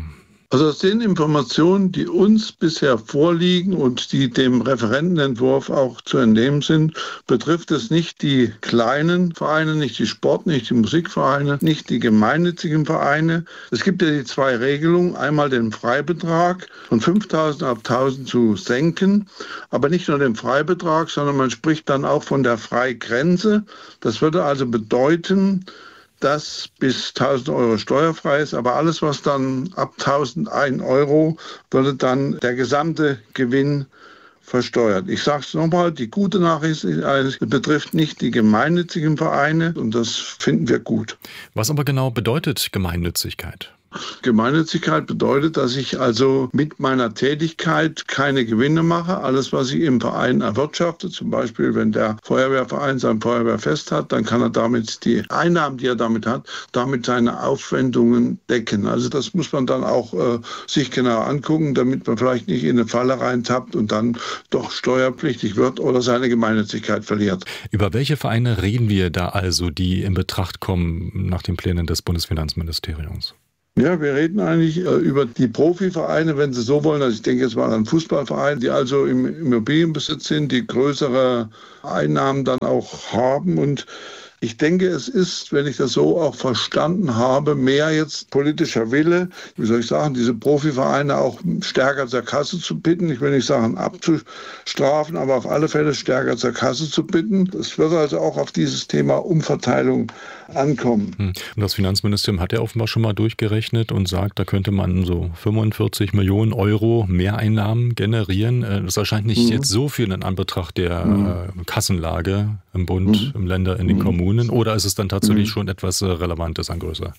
Also aus den Informationen, die uns bisher vorliegen und die dem Referentenentwurf auch zu entnehmen sind, betrifft es nicht die kleinen Vereine, nicht die Sport-, nicht die Musikvereine, nicht die gemeinnützigen Vereine. Es gibt ja die zwei Regelungen, einmal den Freibetrag von fünftausend auf tausend zu senken, aber nicht nur den Freibetrag, sondern man spricht dann auch von der Freigrenze. Das würde also bedeuten, dass bis tausend Euro steuerfrei ist, aber alles, was dann ab tausendeins Euro, würde dann der gesamte Gewinn versteuert. Ich sage es nochmal, die gute Nachricht ist, es betrifft nicht die gemeinnützigen Vereine und das finden wir gut. Was aber genau bedeutet Gemeinnützigkeit? Gemeinnützigkeit bedeutet, dass ich also mit meiner Tätigkeit keine Gewinne mache. Alles, was ich im Verein erwirtschafte, zum Beispiel, wenn der Feuerwehrverein sein Feuerwehrfest hat, dann kann er damit die Einnahmen, die er damit hat, damit seine Aufwendungen decken. Also das muss man dann auch äh, sich genau angucken, damit man vielleicht nicht in eine Falle reintappt und dann doch steuerpflichtig wird oder seine Gemeinnützigkeit verliert. Über welche Vereine reden wir da also, die in Betracht kommen nach den Plänen des Bundesfinanzministeriums? Ja, wir reden eigentlich äh, über die Profivereine, wenn Sie so wollen. Also ich denke jetzt mal an Fußballvereine, die also im Immobilienbesitz sind, die größere Einnahmen dann auch haben. Und ich denke, es ist, wenn ich das so auch verstanden habe, mehr jetzt politischer Wille, wie soll ich sagen, diese Profivereine auch stärker zur Kasse zu bitten. Ich will nicht sagen abzustrafen, aber auf alle Fälle stärker zur Kasse zu bitten. Es wird also auch auf dieses Thema Umverteilung ankommen. Und das Finanzministerium hat ja offenbar schon mal durchgerechnet und sagt, da könnte man so fünfundvierzig Millionen Euro Mehreinnahmen generieren. Das erscheint nicht mhm. jetzt so viel in Anbetracht der mhm. Kassenlage im Bund, mhm. im Länder, in den mhm. Kommunen. Oder ist es dann tatsächlich mhm. schon etwas Relevantes an Größe?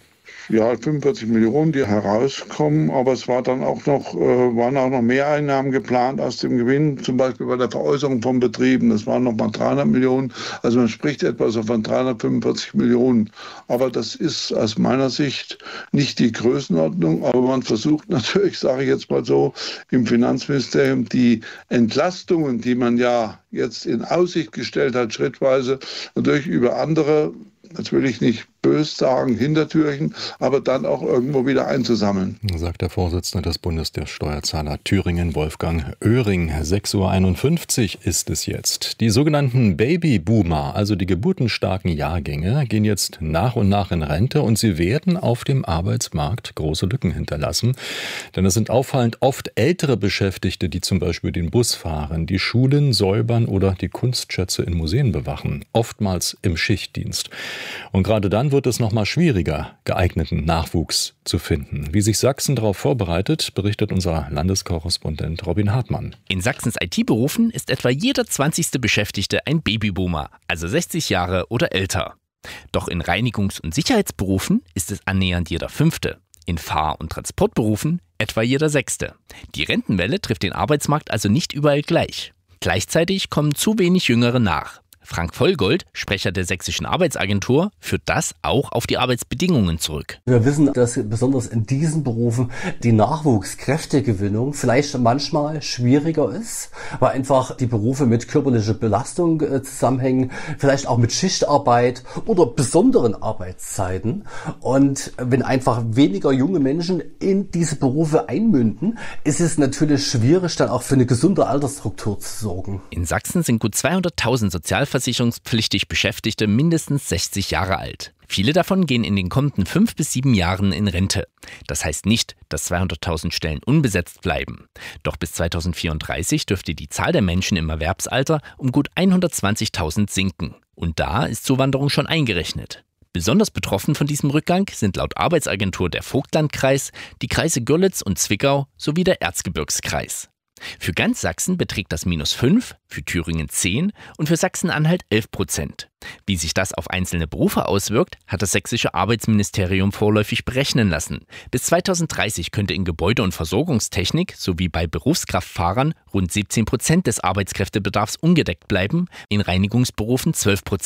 Ja, fünfundvierzig Millionen, die herauskommen, aber es war dann auch noch, äh, waren auch noch Mehreinnahmen geplant aus dem Gewinn, zum Beispiel bei der Veräußerung von Betrieben. Das waren nochmal dreihundert Millionen. Also man spricht etwa so von dreihundertfünfundvierzig Millionen. Aber das ist aus meiner Sicht nicht die Größenordnung. Aber man versucht natürlich, sage ich jetzt mal so, im Finanzministerium die Entlastungen, die man ja jetzt in Aussicht gestellt hat, schrittweise natürlich über andere, das will ich nicht bös sagen, Hintertürchen, aber dann auch irgendwo wieder einzusammeln. Sagt der Vorsitzende des Bundes der Steuerzahler Thüringen, Wolfgang Oehring. sechs Uhr einundfünfzig ist es jetzt. Die sogenannten Babyboomer, also die geburtenstarken Jahrgänge, gehen jetzt nach und nach in Rente und sie werden auf dem Arbeitsmarkt große Lücken hinterlassen. Denn es sind auffallend oft ältere Beschäftigte, die zum Beispiel den Bus fahren, die Schulen säubern oder die Kunstschätze in Museen bewachen, oftmals im Schichtdienst. Und gerade dann wird es noch mal schwieriger, geeigneten Nachwuchs zu finden. Wie sich Sachsen darauf vorbereitet, berichtet unser Landeskorrespondent Robin Hartmann. In Sachsens I T-Berufen ist etwa jeder zwanzigste Beschäftigte ein Babyboomer, also sechzig Jahre oder älter. Doch in Reinigungs- und Sicherheitsberufen ist es annähernd jeder fünfte. In Fahr- und Transportberufen etwa jeder sechste. Die Rentenwelle trifft den Arbeitsmarkt also nicht überall gleich. Gleichzeitig kommen zu wenig Jüngere nach. Frank Vollgold, Sprecher der Sächsischen Arbeitsagentur, führt das auch auf die Arbeitsbedingungen zurück. Wir wissen, dass besonders in diesen Berufen die Nachwuchskräftegewinnung vielleicht manchmal schwieriger ist, weil einfach die Berufe mit körperlicher Belastung äh, zusammenhängen, vielleicht auch mit Schichtarbeit oder besonderen Arbeitszeiten. Und wenn einfach weniger junge Menschen in diese Berufe einmünden, ist es natürlich schwierig, dann auch für eine gesunde Altersstruktur zu sorgen. In Sachsen sind gut zweihunderttausend Sozialversicherungspflichtig Beschäftigte mindestens sechzig Jahre alt. Viele davon gehen in den kommenden fünf bis sieben Jahren in Rente. Das heißt nicht, dass zweihunderttausend Stellen unbesetzt bleiben. Doch bis zweitausendvierunddreißig dürfte die Zahl der Menschen im Erwerbsalter um gut hundertzwanzigtausend sinken. Und da ist Zuwanderung schon eingerechnet. Besonders betroffen von diesem Rückgang sind laut Arbeitsagentur der Vogtlandkreis, die Kreise Görlitz und Zwickau sowie der Erzgebirgskreis. Für ganz Sachsen beträgt das minus fünf, für Thüringen zehn und für Sachsen-Anhalt elf Prozent. Wie sich das auf einzelne Berufe auswirkt, hat das sächsische Arbeitsministerium vorläufig berechnen lassen. Bis zweitausenddreißig könnte in Gebäude- und Versorgungstechnik sowie bei Berufskraftfahrern rund siebzehn Prozent des Arbeitskräftebedarfs ungedeckt bleiben, in Reinigungsberufen zwölf Prozent.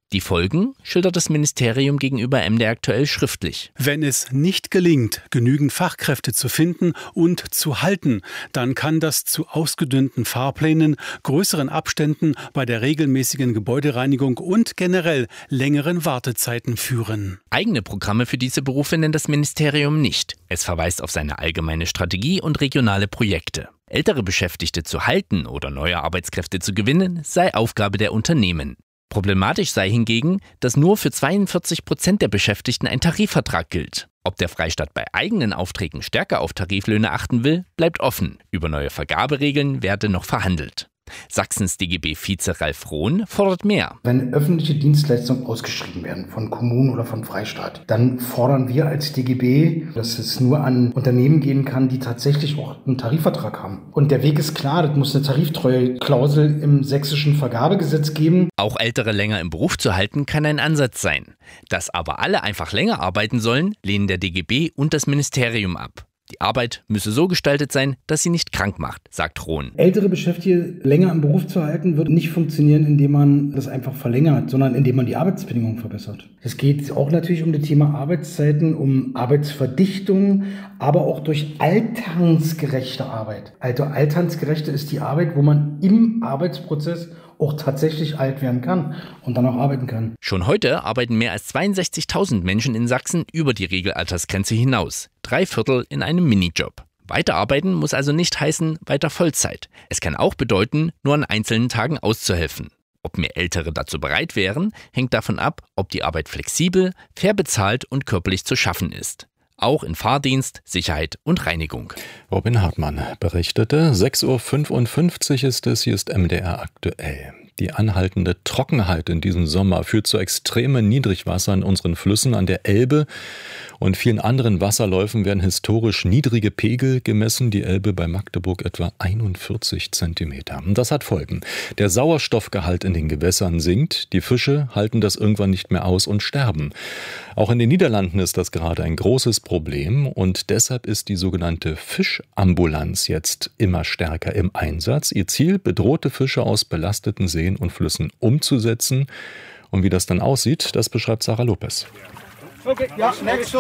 Die Folgen schildert das Ministerium gegenüber M D R aktuell schriftlich. Wenn es nicht gelingt, genügend Fachkräfte zu finden und zu halten, dann kann das zu ausgedünnten Fahrplänen, größeren Abständen bei der regelmäßigen Gebäudereinigung und generell längeren Wartezeiten führen. Eigene Programme für diese Berufe nennt das Ministerium nicht. Es verweist auf seine allgemeine Strategie und regionale Projekte. Ältere Beschäftigte zu halten oder neue Arbeitskräfte zu gewinnen, sei Aufgabe der Unternehmen. Problematisch sei hingegen, dass nur für zweiundvierzig Prozent der Beschäftigten ein Tarifvertrag gilt. Ob der Freistaat bei eigenen Aufträgen stärker auf Tariflöhne achten will, bleibt offen. Über neue Vergaberegeln werde noch verhandelt. Sachsens D G B-Vize Ralf Rohn fordert mehr. Wenn öffentliche Dienstleistungen ausgeschrieben werden von Kommunen oder von Freistaat, dann fordern wir als D G B, dass es nur an Unternehmen gehen kann, die tatsächlich auch einen Tarifvertrag haben. Und der Weg ist klar, das muss eine Tariftreue-Klausel im sächsischen Vergabegesetz geben. Auch Ältere länger im Beruf zu halten, kann ein Ansatz sein. Dass aber alle einfach länger arbeiten sollen, lehnen der D G B und das Ministerium ab. Die Arbeit müsse so gestaltet sein, dass sie nicht krank macht, sagt Rohn. Ältere Beschäftigte länger im Beruf zu halten, wird nicht funktionieren, indem man das einfach verlängert, sondern indem man die Arbeitsbedingungen verbessert. Es geht auch natürlich um das Thema Arbeitszeiten, um Arbeitsverdichtung, aber auch durch alternsgerechte Arbeit. Also alternsgerechte ist die Arbeit, wo man im Arbeitsprozess auch tatsächlich alt werden kann und dann auch arbeiten kann. Schon heute arbeiten mehr als zweiundsechzigtausend Menschen in Sachsen über die Regelaltersgrenze hinaus. Drei Viertel in einem Minijob. Weiterarbeiten muss also nicht heißen weiter Vollzeit. Es kann auch bedeuten, nur an einzelnen Tagen auszuhelfen. Ob mehr Ältere dazu bereit wären, hängt davon ab, ob die Arbeit flexibel, fair bezahlt und körperlich zu schaffen ist. Auch in Fahrdienst, Sicherheit und Reinigung. Robin Hartmann berichtete. sechs Uhr fünfundfünfzig ist es, hier ist M D R aktuell. Die anhaltende Trockenheit in diesem Sommer führt zu extremen Niedrigwasser in unseren Flüssen an der Elbe und vielen anderen Wasserläufen werden historisch niedrige Pegel gemessen. Die Elbe bei Magdeburg etwa einundvierzig Zentimeter. Und das hat Folgen. Der Sauerstoffgehalt in den Gewässern sinkt. Die Fische halten das irgendwann nicht mehr aus und sterben. Auch in den Niederlanden ist das gerade ein großes Problem und deshalb ist die sogenannte Fischambulanz jetzt immer stärker im Einsatz. Ihr Ziel, bedrohte Fische aus belasteten Seen und Flüssen umzusetzen. Und wie das dann aussieht, das beschreibt Sarah Lopez. Okay, ja,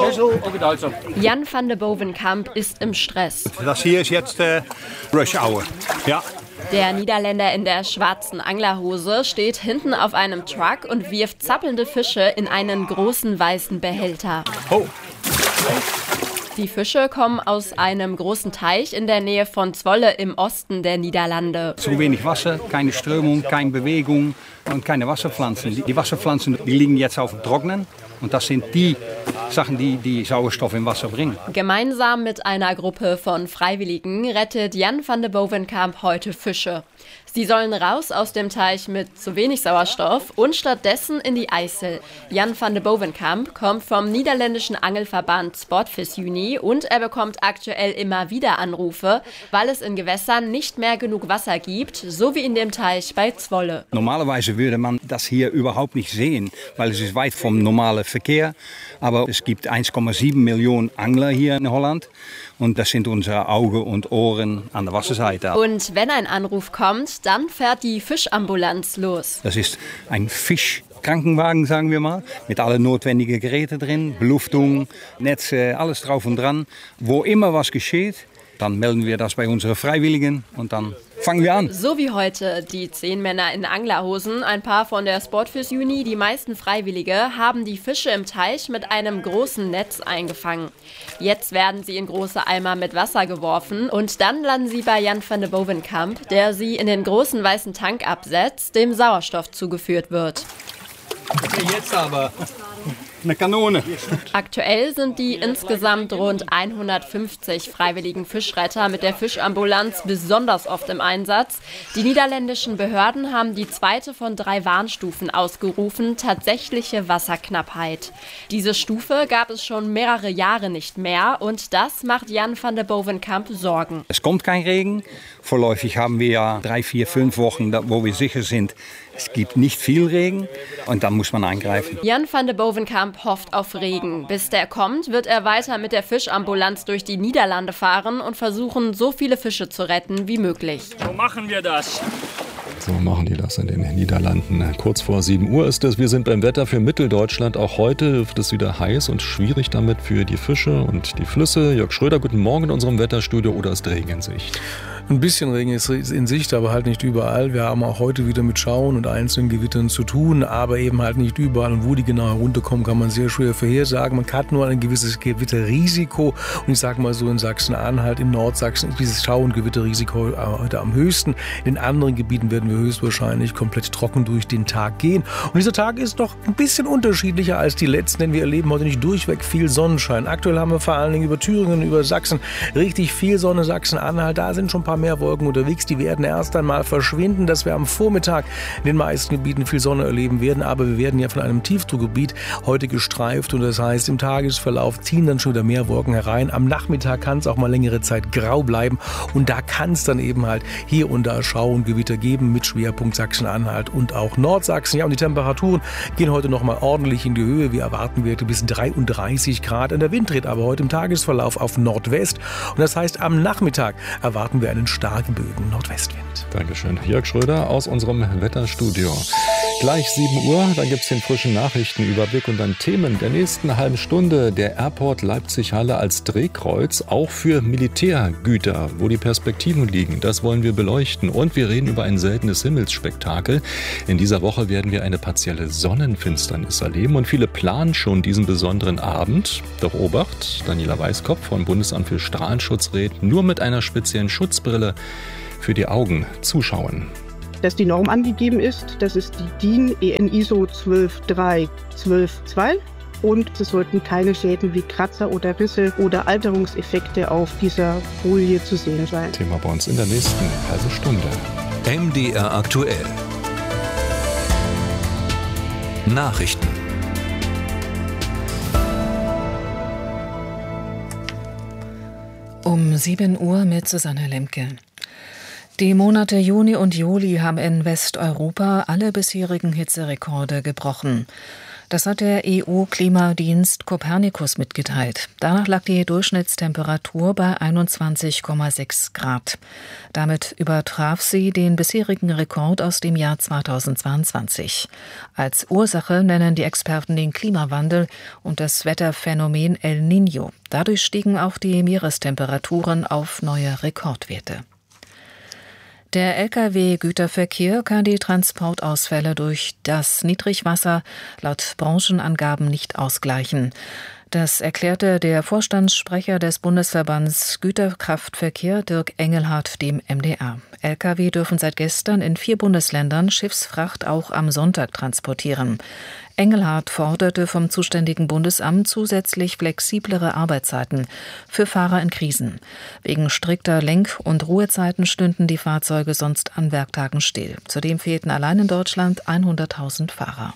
Jan van de Bovenkamp ist im Stress. Das hier ist jetzt äh, Rush Hour. Ja. Der Niederländer in der schwarzen Anglerhose steht hinten auf einem Truck und wirft zappelnde Fische in einen großen weißen Behälter. Oh. Die Fische kommen aus einem großen Teich in der Nähe von Zwolle im Osten der Niederlande. Zu wenig Wasser, keine Strömung, keine Bewegung und keine Wasserpflanzen. Die Wasserpflanzen die liegen jetzt auf dem Trocknen und das sind die Sachen, die die Sauerstoff im Wasser bringen. Gemeinsam mit einer Gruppe von Freiwilligen rettet Jan van de Bovenkamp heute Fische. Sie sollen raus aus dem Teich mit zu wenig Sauerstoff und stattdessen in die IJssel. Jan van de Bovenkamp kommt vom niederländischen Angelverband Sportvisuni und er bekommt aktuell immer wieder Anrufe, weil es in Gewässern nicht mehr genug Wasser gibt, so wie in dem Teich bei Zwolle. Normalerweise würde man das hier überhaupt nicht sehen, weil es ist weit vom normalen Verkehr. Aber es gibt eins Komma sieben Millionen Angler hier in Holland. Und das sind unsere Augen und Ohren an der Wasserseite. Und wenn ein Anruf kommt, dann fährt die Fischambulanz los. Das ist ein Fischkrankenwagen, sagen wir mal, mit allen notwendigen Geräten drin, Beluftung, Netze, alles drauf und dran. Wo immer was geschieht, dann melden wir das bei unseren Freiwilligen und dann fangen wir an. So wie heute. Die zehn Männer in Anglerhosen, ein paar von der Sportvisuni, die meisten Freiwillige, haben die Fische im Teich mit einem großen Netz eingefangen. Jetzt werden sie in große Eimer mit Wasser geworfen und dann landen sie bei Jan van de Bovenkamp, der sie in den großen weißen Tank absetzt, dem Sauerstoff zugeführt wird. Okay, jetzt aber eine Kanone. Aktuell sind die insgesamt rund hundertfünfzig freiwilligen Fischretter mit der Fischambulanz besonders oft im Einsatz. Die niederländischen Behörden haben die zweite von drei Warnstufen ausgerufen, tatsächliche Wasserknappheit. Diese Stufe gab es schon mehrere Jahre nicht mehr und das macht Jan van de Bovenkamp Sorgen. Es kommt kein Regen. Vorläufig haben wir ja drei, vier, fünf Wochen, wo wir sicher sind, es gibt nicht viel Regen und dann muss man eingreifen. Jan van de Bovenkamp hofft auf Regen. Bis der kommt, wird er weiter mit der Fischambulanz durch die Niederlande fahren und versuchen, so viele Fische zu retten wie möglich. So machen wir das. So machen die das in den Niederlanden. Kurz vor sieben Uhr ist es. Wir sind beim Wetter für Mitteldeutschland. Auch heute wird es wieder heiß und schwierig damit für die Fische und die Flüsse. Jörg Schröder, guten Morgen in unserem Wetterstudio. Oder ist Regen in Sicht? Ein bisschen Regen ist in Sicht, aber halt nicht überall. Wir haben auch heute wieder mit Schauen und einzelnen Gewittern zu tun, aber eben halt nicht überall. Und wo die genau herunterkommen, kann man sehr schwer vorhersagen. Man hat nur ein gewisses Gewitterrisiko. Und ich sage mal so, in Sachsen-Anhalt, in Nordsachsen ist dieses Schau- und Gewitterrisiko heute am höchsten. In den anderen Gebieten werden wir höchstwahrscheinlich komplett trocken durch den Tag gehen. Und dieser Tag ist doch ein bisschen unterschiedlicher als die letzten, denn wir erleben heute nicht durchweg viel Sonnenschein. Aktuell haben wir vor allen Dingen über Thüringen, über Sachsen richtig viel Sonne. Sachsen-Anhalt, da sind schon ein paar mehr Wolken unterwegs. Die werden erst einmal verschwinden, dass wir am Vormittag in den meisten Gebieten viel Sonne erleben werden. Aber wir werden ja von einem Tiefdruckgebiet heute gestreift und das heißt, im Tagesverlauf ziehen dann schon wieder mehr Wolken herein. Am Nachmittag kann es auch mal längere Zeit grau bleiben und da kann es dann eben halt hier und da Schau- und Gewitter geben mit Schwerpunkt Sachsen-Anhalt und auch Nordsachsen. Ja, und die Temperaturen gehen heute noch mal ordentlich in die Höhe. Wir erwarten Werte bis dreiunddreißig Grad. Und der Wind dreht aber heute im Tagesverlauf auf Nordwest und das heißt, am Nachmittag erwarten wir einen starken Bögen Nordwestwind. Dankeschön. Jörg Schröder aus unserem Wetterstudio. Gleich sieben Uhr, dann gibt es den frischen Nachrichtenüberblick und dann Themen der nächsten halben Stunde. Der Airport Leipzig-Halle als Drehkreuz, auch für Militärgüter, wo die Perspektiven liegen. Das wollen wir beleuchten. Und wir reden über ein seltenes Himmelsspektakel. In dieser Woche werden wir eine partielle Sonnenfinsternis erleben und viele planen schon diesen besonderen Abend. Doch Obacht, Daniela Weiskopf vom Bundesamt für Strahlenschutz rät, nur mit einer speziellen Schutzbrille für die Augen zuschauen. Dass die Norm angegeben ist, das ist die D I N E N ISO zwölf drei zwölf zwei und es sollten keine Schäden wie Kratzer oder Risse oder Alterungseffekte auf dieser Folie zu sehen sein. Thema bei uns in der nächsten halben Stunde. M D R aktuell. Nachrichten. Um sieben Uhr mit Susanne Lemke. Die Monate Juni und Juli haben in Westeuropa alle bisherigen Hitzerekorde gebrochen. Das hat der E U-Klimadienst Copernicus mitgeteilt. Danach lag die Durchschnittstemperatur bei einundzwanzig Komma sechs Grad. Damit übertraf sie den bisherigen Rekord aus dem Jahr zweitausendzweiundzwanzig. Als Ursache nennen die Experten den Klimawandel und das Wetterphänomen El Niño. Dadurch stiegen auch die Meerestemperaturen auf neue Rekordwerte. Der L K W-Güterverkehr kann die Transportausfälle durch das Niedrigwasser laut Branchenangaben nicht ausgleichen. Das erklärte der Vorstandssprecher des Bundesverbands Güterkraftverkehr Dirk Engelhardt dem M D R. L K W dürfen seit gestern in vier Bundesländern Schiffsfracht auch am Sonntag transportieren. Engelhardt forderte vom zuständigen Bundesamt zusätzlich flexiblere Arbeitszeiten für Fahrer in Krisen. Wegen strikter Lenk- und Ruhezeiten stünden die Fahrzeuge sonst an Werktagen still. Zudem fehlten allein in Deutschland hunderttausend Fahrer.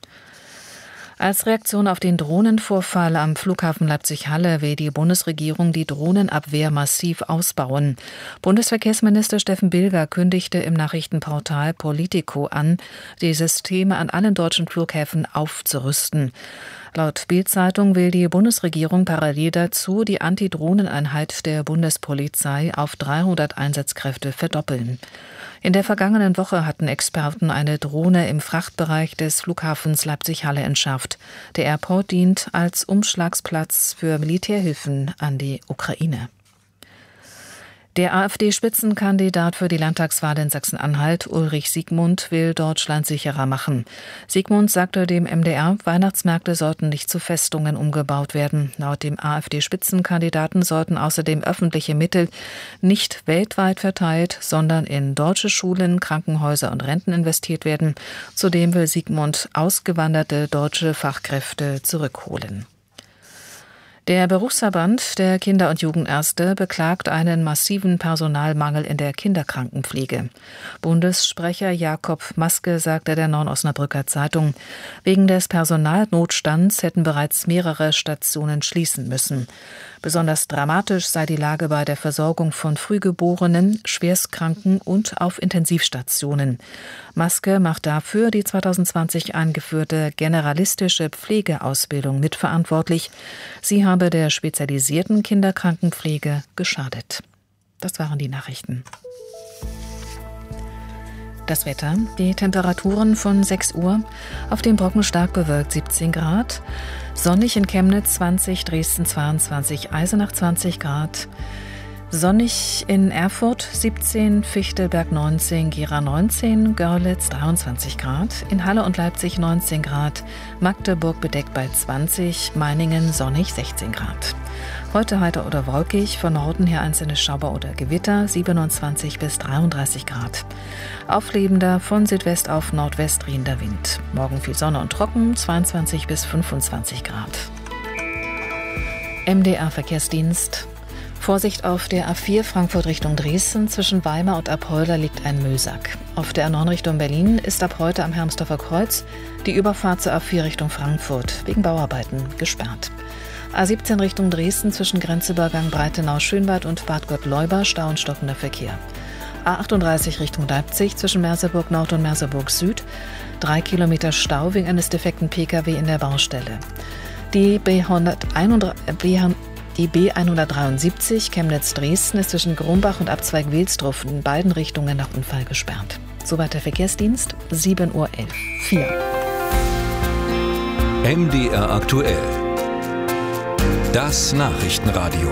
Als Reaktion auf den Drohnenvorfall am Flughafen Leipzig-Halle will die Bundesregierung die Drohnenabwehr massiv ausbauen. Bundesverkehrsminister Steffen Bilger kündigte im Nachrichtenportal Politico an, die Systeme an allen deutschen Flughäfen aufzurüsten. Laut Bild-Zeitung will die Bundesregierung parallel dazu die Antidrohneneinheit der Bundespolizei auf dreihundert Einsatzkräfte verdoppeln. In der vergangenen Woche hatten Experten eine Drohne im Frachtbereich des Flughafens Leipzig-Halle entschärft. Der Airport dient als Umschlagsplatz für Militärhilfen an die Ukraine. Der AfD-Spitzenkandidat für die Landtagswahl in Sachsen-Anhalt, Ulrich Siegmund, will Deutschland sicherer machen. Siegmund sagte dem M D R, Weihnachtsmärkte sollten nicht zu Festungen umgebaut werden. Laut dem AfD-Spitzenkandidaten sollten außerdem öffentliche Mittel nicht weltweit verteilt, sondern in deutsche Schulen, Krankenhäuser und Renten investiert werden. Zudem will Siegmund ausgewanderte deutsche Fachkräfte zurückholen. Der Berufsverband der Kinder- und Jugendärzte beklagt einen massiven Personalmangel in der Kinderkrankenpflege. Bundessprecher Jakob Maske sagte der Neuen-Osnabrücker Zeitung, wegen des Personalnotstands hätten bereits mehrere Stationen schließen müssen. Besonders dramatisch sei die Lage bei der Versorgung von Frühgeborenen, Schwerstkranken und auf Intensivstationen. Maske macht dafür die zweitausendzwanzig eingeführte generalistische Pflegeausbildung mitverantwortlich. Sie habe der spezialisierten Kinderkrankenpflege geschadet. Das waren die Nachrichten. Das Wetter, die Temperaturen von sechs Uhr, auf dem Brocken stark bewölkt siebzehn Grad, sonnig in Chemnitz zwanzig, Dresden zweiundzwanzig, Eisenach zwanzig Grad, sonnig in Erfurt siebzehn, Fichtelberg neunzehn, Gera neunzehn, Görlitz dreiundzwanzig Grad, in Halle und Leipzig neunzehn Grad, Magdeburg bedeckt bei zwanzig, Meiningen sonnig sechzehn Grad. Heute heiter oder wolkig, von Norden her einzelne Schauer oder Gewitter, siebenundzwanzig bis dreiunddreißig Grad. Auflebender, von Südwest auf Nordwest drehender Wind. Morgen viel Sonne und trocken, zweiundzwanzig bis fünfundzwanzig Grad. M D R-Verkehrsdienst. Vorsicht auf der A vier Frankfurt Richtung Dresden. Zwischen Weimar und Apolda liegt ein Müllsack. Auf der A neun Richtung Berlin ist ab heute am Hermsdorfer Kreuz die Überfahrt zur A vier Richtung Frankfurt wegen Bauarbeiten gesperrt. A siebzehn Richtung Dresden zwischen Grenzübergang Breitenau-Schönwald und Bad Gott-Leuba Stau und stockender Verkehr. A achtunddreißig Richtung Leipzig zwischen Merseburg Nord und Merseburg Süd. Drei Kilometer Stau wegen eines defekten Pkw in der Baustelle. Die B hundertdreiundsiebzig Chemnitz-Dresden ist zwischen Grumbach und Abzweig Wilsdruff in beiden Richtungen nach Unfall gesperrt. Soweit der Verkehrsdienst, sieben Uhr elf. vier. M D R aktuell. Das Nachrichtenradio.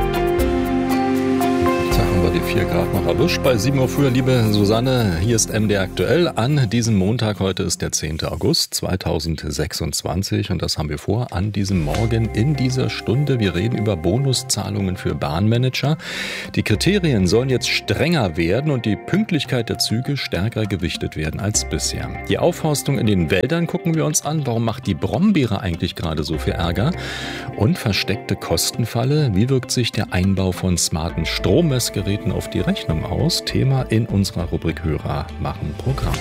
Haben wir die vier Grad noch erwischt. Bei sieben Uhr früher, liebe Susanne, hier ist M D R aktuell an diesem Montag. Heute ist der zehnte August zweitausendsechsundzwanzig und das haben wir vor an diesem Morgen in dieser Stunde. Wir reden über Bonuszahlungen für Bahnmanager. Die Kriterien sollen jetzt strenger werden und die Pünktlichkeit der Züge stärker gewichtet werden als bisher. Die Aufforstung in den Wäldern gucken wir uns an. Warum macht die Brombeere eigentlich gerade so viel Ärger? Und versteckte Kostenfalle. Wie wirkt sich der Einbau von smarten Strommessgeräten auf die Rechnung aus? Thema in unserer Rubrik Hörer machen Programm.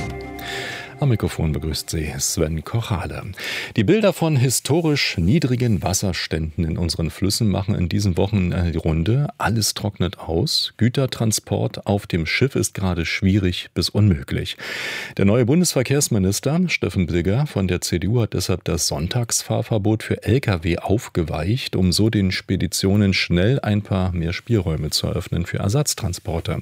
Am Mikrofon begrüßt Sie Sven Kochale. Die Bilder von historisch niedrigen Wasserständen in unseren Flüssen machen in diesen Wochen die Runde. Alles trocknet aus. Gütertransport auf dem Schiff ist gerade schwierig bis unmöglich. Der neue Bundesverkehrsminister Steffen Bilger von der C D U hat deshalb das Sonntagsfahrverbot für L K W aufgeweicht, um so den Speditionen schnell ein paar mehr Spielräume zu eröffnen für Ersatztransporte.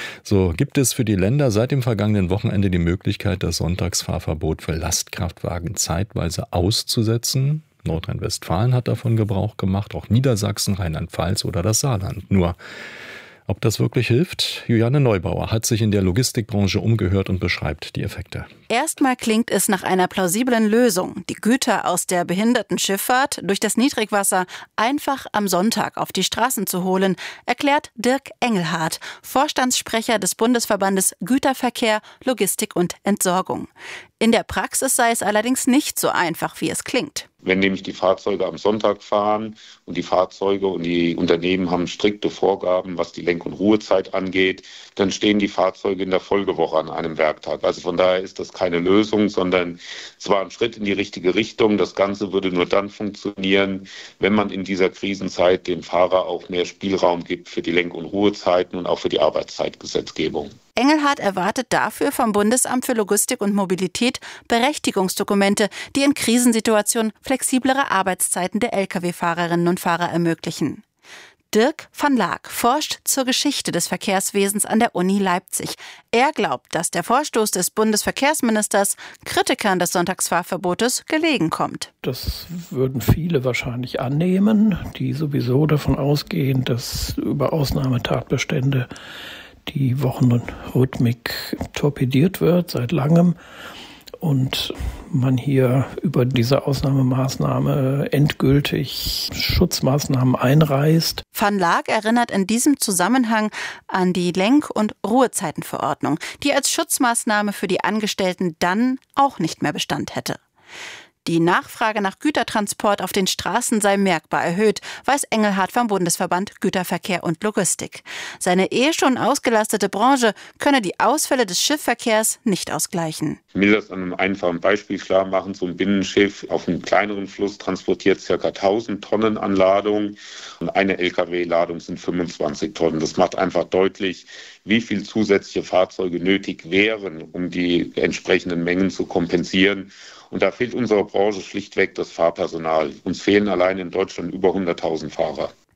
So gibt es für die Länder seit dem vergangenen Wochenende die Möglichkeit, das Sonntagsfahrverbot für Lastkraftwagen zeitweise auszusetzen. Nordrhein-Westfalen hat davon Gebrauch gemacht, auch Niedersachsen, Rheinland-Pfalz oder das Saarland. Nur, ob das wirklich hilft? Juliane Neubauer hat sich in der Logistikbranche umgehört und beschreibt die Effekte. Erstmal klingt es nach einer plausiblen Lösung, die Güter aus der Behindertenschifffahrt durch das Niedrigwasser einfach am Sonntag auf die Straßen zu holen, erklärt Dirk Engelhardt, Vorstandssprecher des Bundesverbandes Güterverkehr, Logistik und Entsorgung. In der Praxis sei es allerdings nicht so einfach, wie es klingt. Wenn nämlich die Fahrzeuge am Sonntag fahren und die Fahrzeuge und die Unternehmen haben strikte Vorgaben, was die Lenk- und Ruhezeit angeht, dann stehen die Fahrzeuge in der Folgewoche an einem Werktag. Also von daher ist das keine Lösung, sondern zwar ein Schritt in die richtige Richtung. Das Ganze würde nur dann funktionieren, wenn man in dieser Krisenzeit dem Fahrer auch mehr Spielraum gibt für die Lenk- und Ruhezeiten und auch für die Arbeitszeitgesetzgebung. Engelhardt erwartet dafür vom Bundesamt für Logistik und Mobilität Berechtigungsdokumente, die in Krisensituationen flexiblere Arbeitszeiten der L K W-Fahrerinnen und Fahrer ermöglichen. Dirk van Laak forscht zur Geschichte des Verkehrswesens an der Uni Leipzig. Er glaubt, dass der Vorstoß des Bundesverkehrsministers Kritikern des Sonntagsfahrverbotes gelegen kommt. Das würden viele wahrscheinlich annehmen, die sowieso davon ausgehen, dass über Ausnahmetatbestände die Wochenrhythmik torpediert wird seit langem und man hier über diese Ausnahmemaßnahme endgültig Schutzmaßnahmen einreißt. Van Laak erinnert in diesem Zusammenhang an die Lenk- und Ruhezeitenverordnung, die als Schutzmaßnahme für die Angestellten dann auch nicht mehr Bestand hätte. Die Nachfrage nach Gütertransport auf den Straßen sei merkbar erhöht, weiß Engelhardt vom Bundesverband Güterverkehr und Logistik. Seine eh schon ausgelastete Branche könne die Ausfälle des Schiffverkehrs nicht ausgleichen. Ich will das an einem einfachen Beispiel klar machen. So ein Binnenschiff auf einem kleineren Fluss transportiert ca. tausend Tonnen an Ladung und eine L K W-Ladung sind fünfundzwanzig Tonnen. Das macht einfach deutlich, wie viel zusätzliche Fahrzeuge nötig wären, um die entsprechenden Mengen zu kompensieren. Und da fehlt unserer Branche schlichtweg das Fahrpersonal. Uns fehlen allein in Deutschland über hunderttausend Fahrer.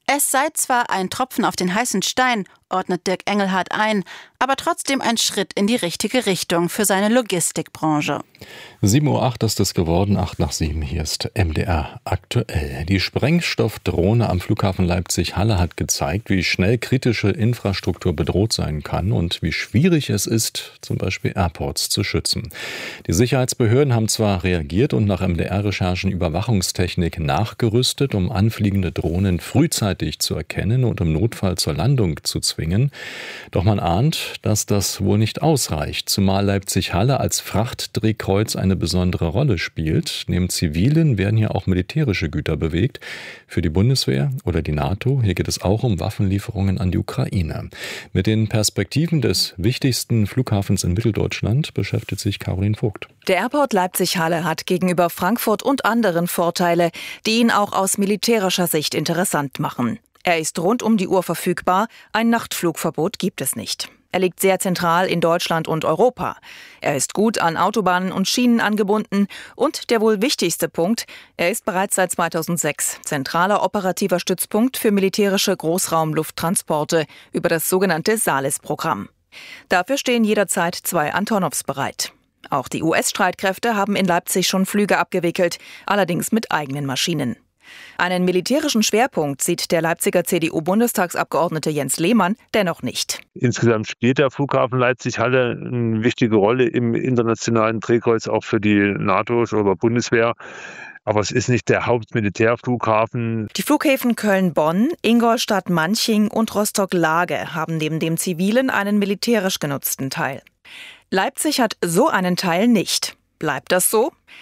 Es sei zwar ein Tropfen auf den heißen Stein, ordnet Dirk Engelhardt ein, aber trotzdem ein Schritt in die richtige Richtung für seine Logistikbranche. sieben Uhr acht ist es geworden, acht nach sieben. Hier ist M D R aktuell. Die Sprengstoffdrohne am Flughafen Leipzig-Halle hat gezeigt, wie schnell kritische Infrastruktur bedroht sein kann und wie schwierig es ist, zum Beispiel Airports zu schützen. Die Sicherheitsbehörden haben zwar reagiert und nach M D R-Recherchen Überwachungstechnik nachgerüstet, um anfliegende Drohnen frühzeitig zu erkennen und im Notfall zur Landung zu zwingen. Doch man ahnt, dass das wohl nicht ausreicht, zumal Leipzig-Halle als Frachtdrehkreuz eine besondere Rolle spielt. Neben Zivilen werden hier auch militärische Güter bewegt. Für die Bundeswehr oder die NATO. Hier geht es auch um Waffenlieferungen an die Ukraine. Mit den Perspektiven des wichtigsten Flughafens in Mitteldeutschland beschäftigt sich Caroline Vogt. Der Airport Leipzig-Halle hat gegenüber Frankfurt und anderen Vorteile, die ihn auch aus militärischer Sicht interessant machen. Er ist rund um die Uhr verfügbar, ein Nachtflugverbot gibt es nicht. Er liegt sehr zentral in Deutschland und Europa. Er ist gut an Autobahnen und Schienen angebunden und der wohl wichtigste Punkt, er ist bereits seit zweitausendsechs zentraler operativer Stützpunkt für militärische Großraumlufttransporte über das sogenannte SALIS-Programm. Dafür stehen jederzeit zwei Antonovs bereit. Auch die U S-Streitkräfte haben in Leipzig schon Flüge abgewickelt, allerdings mit eigenen Maschinen. Einen militärischen Schwerpunkt sieht der Leipziger C D U-Bundestagsabgeordnete Jens Lehmann dennoch nicht. Insgesamt spielt der Flughafen Leipzig-Halle eine wichtige Rolle im internationalen Drehkreuz, auch für die NATO oder Bundeswehr. Aber es ist nicht der Hauptmilitärflughafen. Die Flughäfen Köln-Bonn, Ingolstadt-Manching und Rostock-Lage haben neben dem zivilen einen militärisch genutzten Teil. Leipzig hat so einen Teil nicht. Bleibt das so?